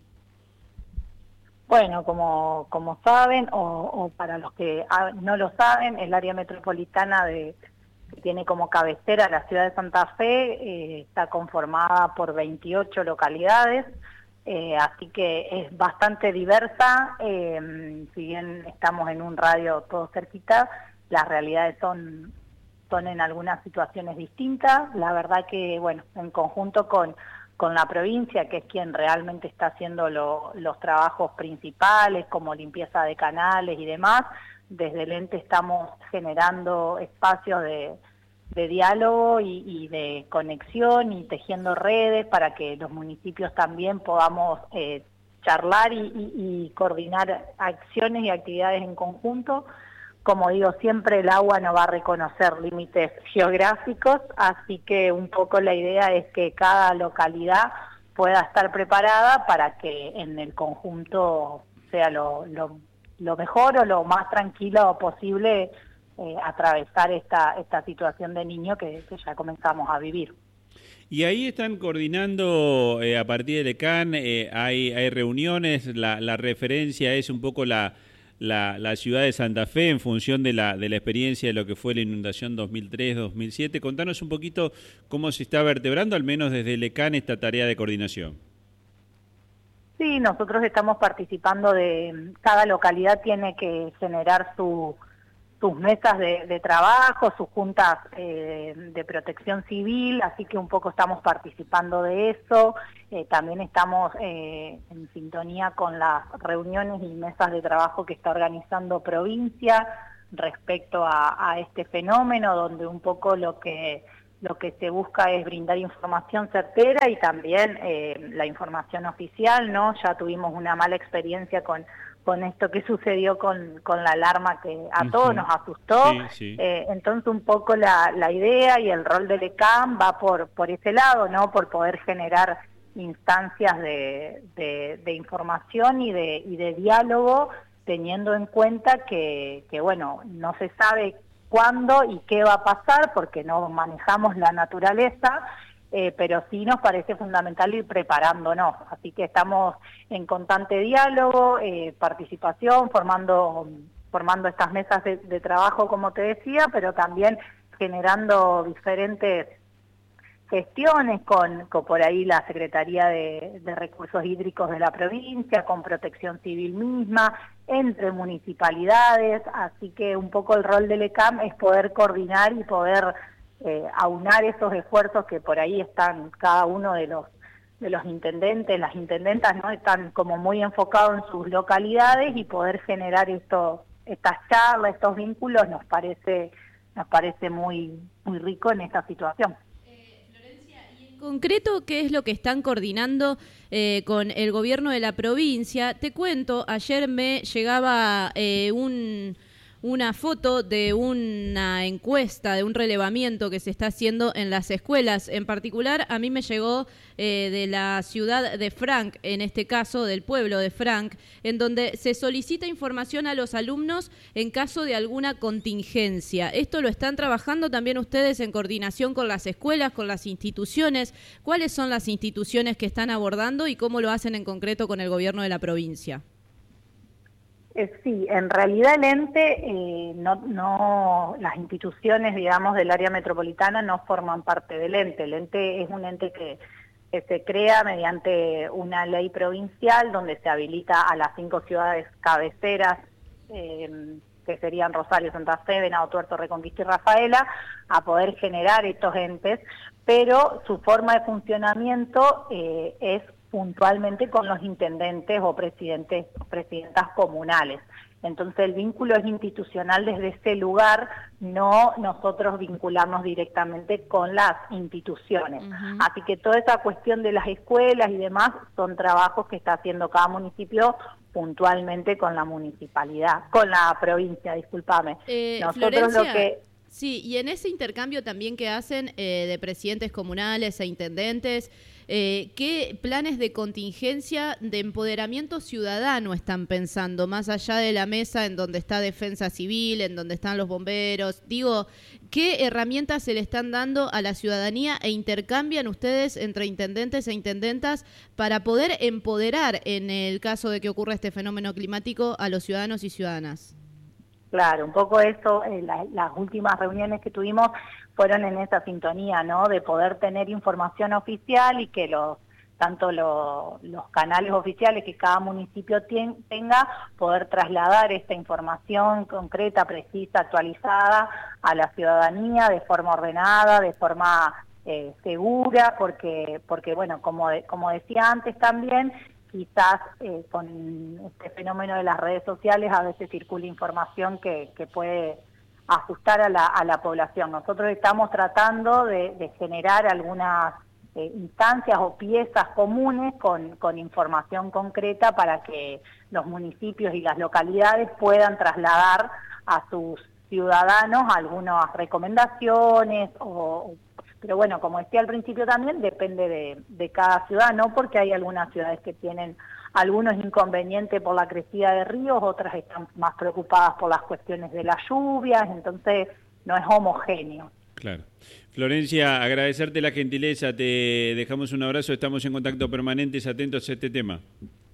Speaker 5: Bueno, como, como saben, o, o para los que no lo saben, el área metropolitana de que tiene como cabecera la ciudad de Santa Fe, eh, está conformada por veintiocho localidades, eh, así que es bastante diversa. Eh, si bien estamos en un radio todo cerquita, las realidades son, son en algunas situaciones distintas. La verdad que, bueno, en conjunto con, con la provincia, que es quien realmente está haciendo lo, los trabajos principales, como limpieza de canales y demás, desde el ente estamos generando espacios de, de diálogo y, y de conexión y tejiendo redes para que los municipios también podamos eh, charlar y, y, y coordinar acciones y actividades en conjunto. Como digo, siempre el agua no va a reconocer límites geográficos, así que un poco la idea es que cada localidad pueda estar preparada para que en el conjunto sea lo, lo lo mejor o lo más tranquilo posible eh, atravesar esta esta situación de niño que, que ya comenzamos a vivir.
Speaker 4: Y ahí están coordinando eh, a partir del ECAN, eh, hay, hay reuniones, la, la referencia es un poco la, la, la ciudad de Santa Fe en función de la, de la experiencia de lo que fue la inundación dos mil tres dos mil siete. Contanos un poquito cómo se está vertebrando, al menos desde el ECAN, esta tarea de coordinación.
Speaker 5: Sí, nosotros estamos participando de, cada localidad tiene que generar su, sus mesas de, de trabajo, sus juntas eh, de protección civil, así que un poco estamos participando de eso. Eh, también estamos eh, en sintonía con las reuniones y mesas de trabajo que está organizando provincia respecto a, a este fenómeno, donde un poco lo que lo que se busca es brindar información certera y también eh, la información oficial, ¿no? Ya tuvimos una mala experiencia con, con esto que sucedió con, con la alarma que a todos uh-huh. nos asustó. Sí, sí. Eh, entonces un poco la, la idea y el rol del E C A M va por, por ese lado, ¿no? Por poder generar instancias de, de, de información y de, y de diálogo, teniendo en cuenta que, que, bueno, no se sabe cuándo y qué va a pasar, porque no manejamos la naturaleza, eh, pero sí nos parece fundamental ir preparándonos. Así que estamos en constante diálogo, eh, participación, formando, formando estas mesas de, de trabajo, como te decía, pero también generando diferentes gestiones con, con por ahí la Secretaría de, de Recursos Hídricos de la provincia, con Protección Civil misma, entre municipalidades, así que un poco el rol del E C A M es poder coordinar y poder eh, aunar esos esfuerzos que por ahí están cada uno de los de los intendentes, las intendentas, ¿no? Están como muy enfocados en sus localidades y poder generar esto, estas charlas, estos vínculos nos parece nos parece muy muy rico en esta situación.
Speaker 6: Concreto, ¿qué es lo que están coordinando eh, con el gobierno de la provincia? Te cuento, ayer me llegaba eh, un, una foto de una encuesta, de un relevamiento que se está haciendo en las escuelas. En particular, a mí me llegó eh, de la ciudad de Frank, en este caso del pueblo de Frank, en donde se solicita información a los alumnos en caso de alguna contingencia. ¿Esto lo están trabajando también ustedes en coordinación con las escuelas, con las instituciones? ¿Cuáles son las instituciones que están abordando y cómo lo hacen en concreto con el gobierno de la provincia?
Speaker 5: Eh, sí, en realidad el ente, eh, no, no, las instituciones, digamos, del área metropolitana no forman parte del ente. El ente es un ente que, que se crea mediante una ley provincial donde se habilita a las cinco ciudades cabeceras, eh, que serían Rosario, Santa Fe, Venado Tuerto, Reconquista y Rafaela, a poder generar estos entes, pero su forma de funcionamiento eh, es puntualmente con los intendentes o presidentes o presidentas comunales. Entonces el vínculo es institucional desde ese lugar, no nosotros vincularnos directamente con las instituciones. Uh-huh. Así que toda esa cuestión de las escuelas y demás son trabajos que está haciendo cada municipio puntualmente con la municipalidad, con la provincia, discúlpame.
Speaker 6: Eh,
Speaker 5: nosotros
Speaker 6: Florencia,
Speaker 5: lo que
Speaker 6: sí, y en ese intercambio también que hacen eh, de presidentes comunales e intendentes, eh, ¿qué planes de contingencia, de empoderamiento ciudadano están pensando, más allá de la mesa en donde está Defensa Civil, en donde están los bomberos? Digo, ¿qué herramientas se le están dando a la ciudadanía e intercambian ustedes entre intendentes e intendentas para poder empoderar, en el caso de que ocurra este fenómeno climático, a los ciudadanos y ciudadanas?
Speaker 5: Claro, un poco eso, eh, la, las últimas reuniones que tuvimos fueron en esa sintonía, ¿no? De poder tener información oficial y que los tanto lo, los canales oficiales que cada municipio tien, tenga, poder trasladar esta información concreta, precisa, actualizada a la ciudadanía de forma ordenada, de forma eh, segura, porque, porque bueno, como, de, como decía antes también, quizás eh, con este fenómeno de las redes sociales a veces circula información que, que puede asustar a la, a la población. Nosotros estamos tratando de, de generar algunas eh, instancias o piezas comunes con, con información concreta para que los municipios y las localidades puedan trasladar a sus ciudadanos algunas recomendaciones o... Pero bueno, como decía al principio también, depende de, de cada ciudad, ¿no? Porque hay algunas ciudades que tienen algunos inconvenientes por la crecida de ríos, otras están más preocupadas por las cuestiones de las lluvias, entonces no es homogéneo.
Speaker 4: Claro. Florencia, agradecerte la gentileza, te dejamos un abrazo, estamos en contacto permanentes, atentos a este tema.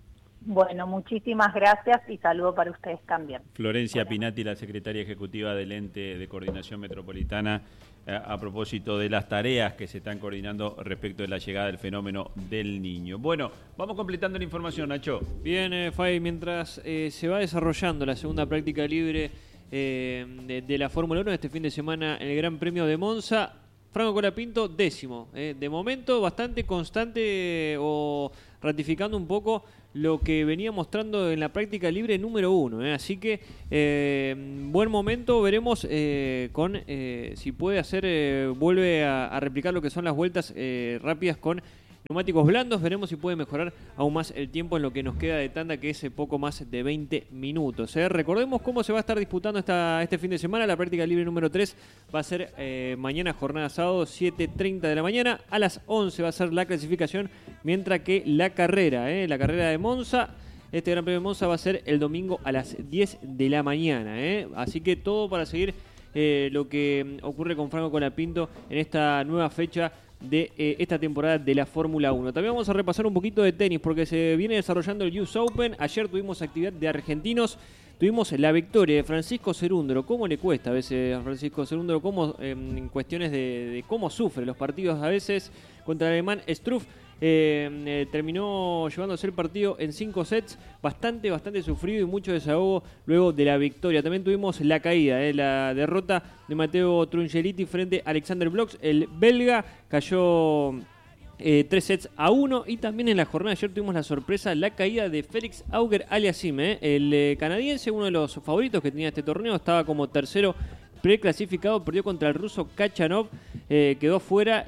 Speaker 5: Bueno, muchísimas gracias y saludo para ustedes también.
Speaker 4: Florencia Pinati, la secretaria ejecutiva del Ente de Coordinación Metropolitana, eh, a propósito de las tareas que se están coordinando respecto de la llegada del fenómeno del Niño. Bueno, vamos completando la información, Nacho.
Speaker 7: Bien, eh, Fay, mientras eh, se va desarrollando la segunda práctica libre eh, de, de la Fórmula uno este fin de semana, el Gran Premio de Monza, Franco Colapinto, décimo. Eh, de momento, bastante constante eh, o ratificando un poco lo que venía mostrando en la práctica libre número uno. Eh. Así que, eh, buen momento. Veremos eh, con eh, si puede hacer, eh, vuelve a, a replicar lo que son las vueltas eh, rápidas con neumáticos blandos. Veremos si puede mejorar aún más el tiempo en lo que nos queda de tanda, que es poco más de veinte minutos. ¿eh? Recordemos cómo se va a estar disputando esta, este fin de semana. La práctica libre número tres va a ser eh, mañana, jornada sábado, siete treinta de la mañana. A las once va a ser la clasificación, mientras que la carrera, ¿eh? la carrera de Monza, este Gran Premio de Monza va a ser el domingo a las diez de la mañana. ¿eh? Así que todo para seguir eh, lo que ocurre con Franco Colapinto en esta nueva fecha de eh, esta temporada de la Fórmula uno. También vamos a repasar un poquito de tenis porque se viene desarrollando el U S Open. Ayer tuvimos actividad de argentinos, tuvimos la victoria de Francisco Cerúndolo. ¿Cómo le cuesta a veces a Francisco Cerúndolo? ¿Cómo, eh, en cuestiones de, de cómo sufre los partidos a veces contra el alemán Struff? Eh, eh, terminó llevándose el partido en cinco sets, bastante, bastante sufrido y mucho desahogo luego de la victoria. También tuvimos la caída, eh, la derrota de Matteo Trungeliti frente a Alexander Bloch. El belga cayó eh, tres sets a uno. Y también en la jornada de ayer tuvimos la sorpresa, la caída de Félix Auger-Aliassime. Eh. El eh, canadiense, uno de los favoritos que tenía este torneo, estaba como tercero preclasificado, perdió contra el ruso Kachanov, eh, quedó fuera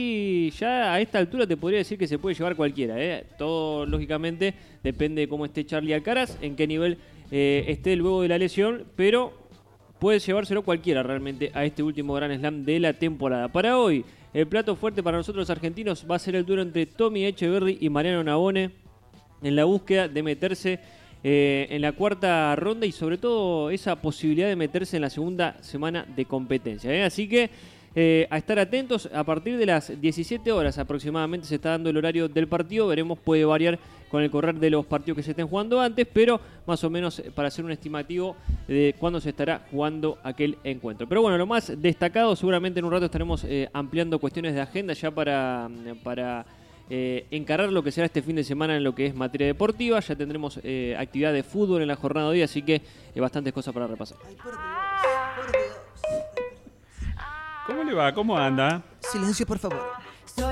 Speaker 7: y ya a esta altura te podría decir que se puede llevar cualquiera. Eh. Todo, lógicamente, depende de cómo esté Charlie Alcaraz, en qué nivel eh, esté luego de la lesión, pero puede llevárselo cualquiera realmente a este último Grand Slam de la temporada. Para hoy, el plato fuerte para nosotros los argentinos va a ser el duelo entre Tommy Echeverry y Mariano Navone en la búsqueda de meterse Eh, en la cuarta ronda y sobre todo esa posibilidad de meterse en la segunda semana de competencia. ¿eh? Así que eh, a estar atentos, a partir de las diecisiete horas aproximadamente se está dando el horario del partido. Veremos, puede variar con el correr de los partidos que se estén jugando antes, pero más o menos para hacer un estimativo de cuándo se estará jugando aquel encuentro. Pero bueno, lo más destacado, seguramente en un rato estaremos eh, ampliando cuestiones de agenda ya para... para Eh, encarar lo que será este fin de semana en lo que es materia deportiva. Ya tendremos eh, actividad de fútbol en la jornada de hoy, así que eh, bastantes cosas para repasar.
Speaker 4: ¿Cómo le va? ¿Cómo anda?
Speaker 8: Silencio, por favor.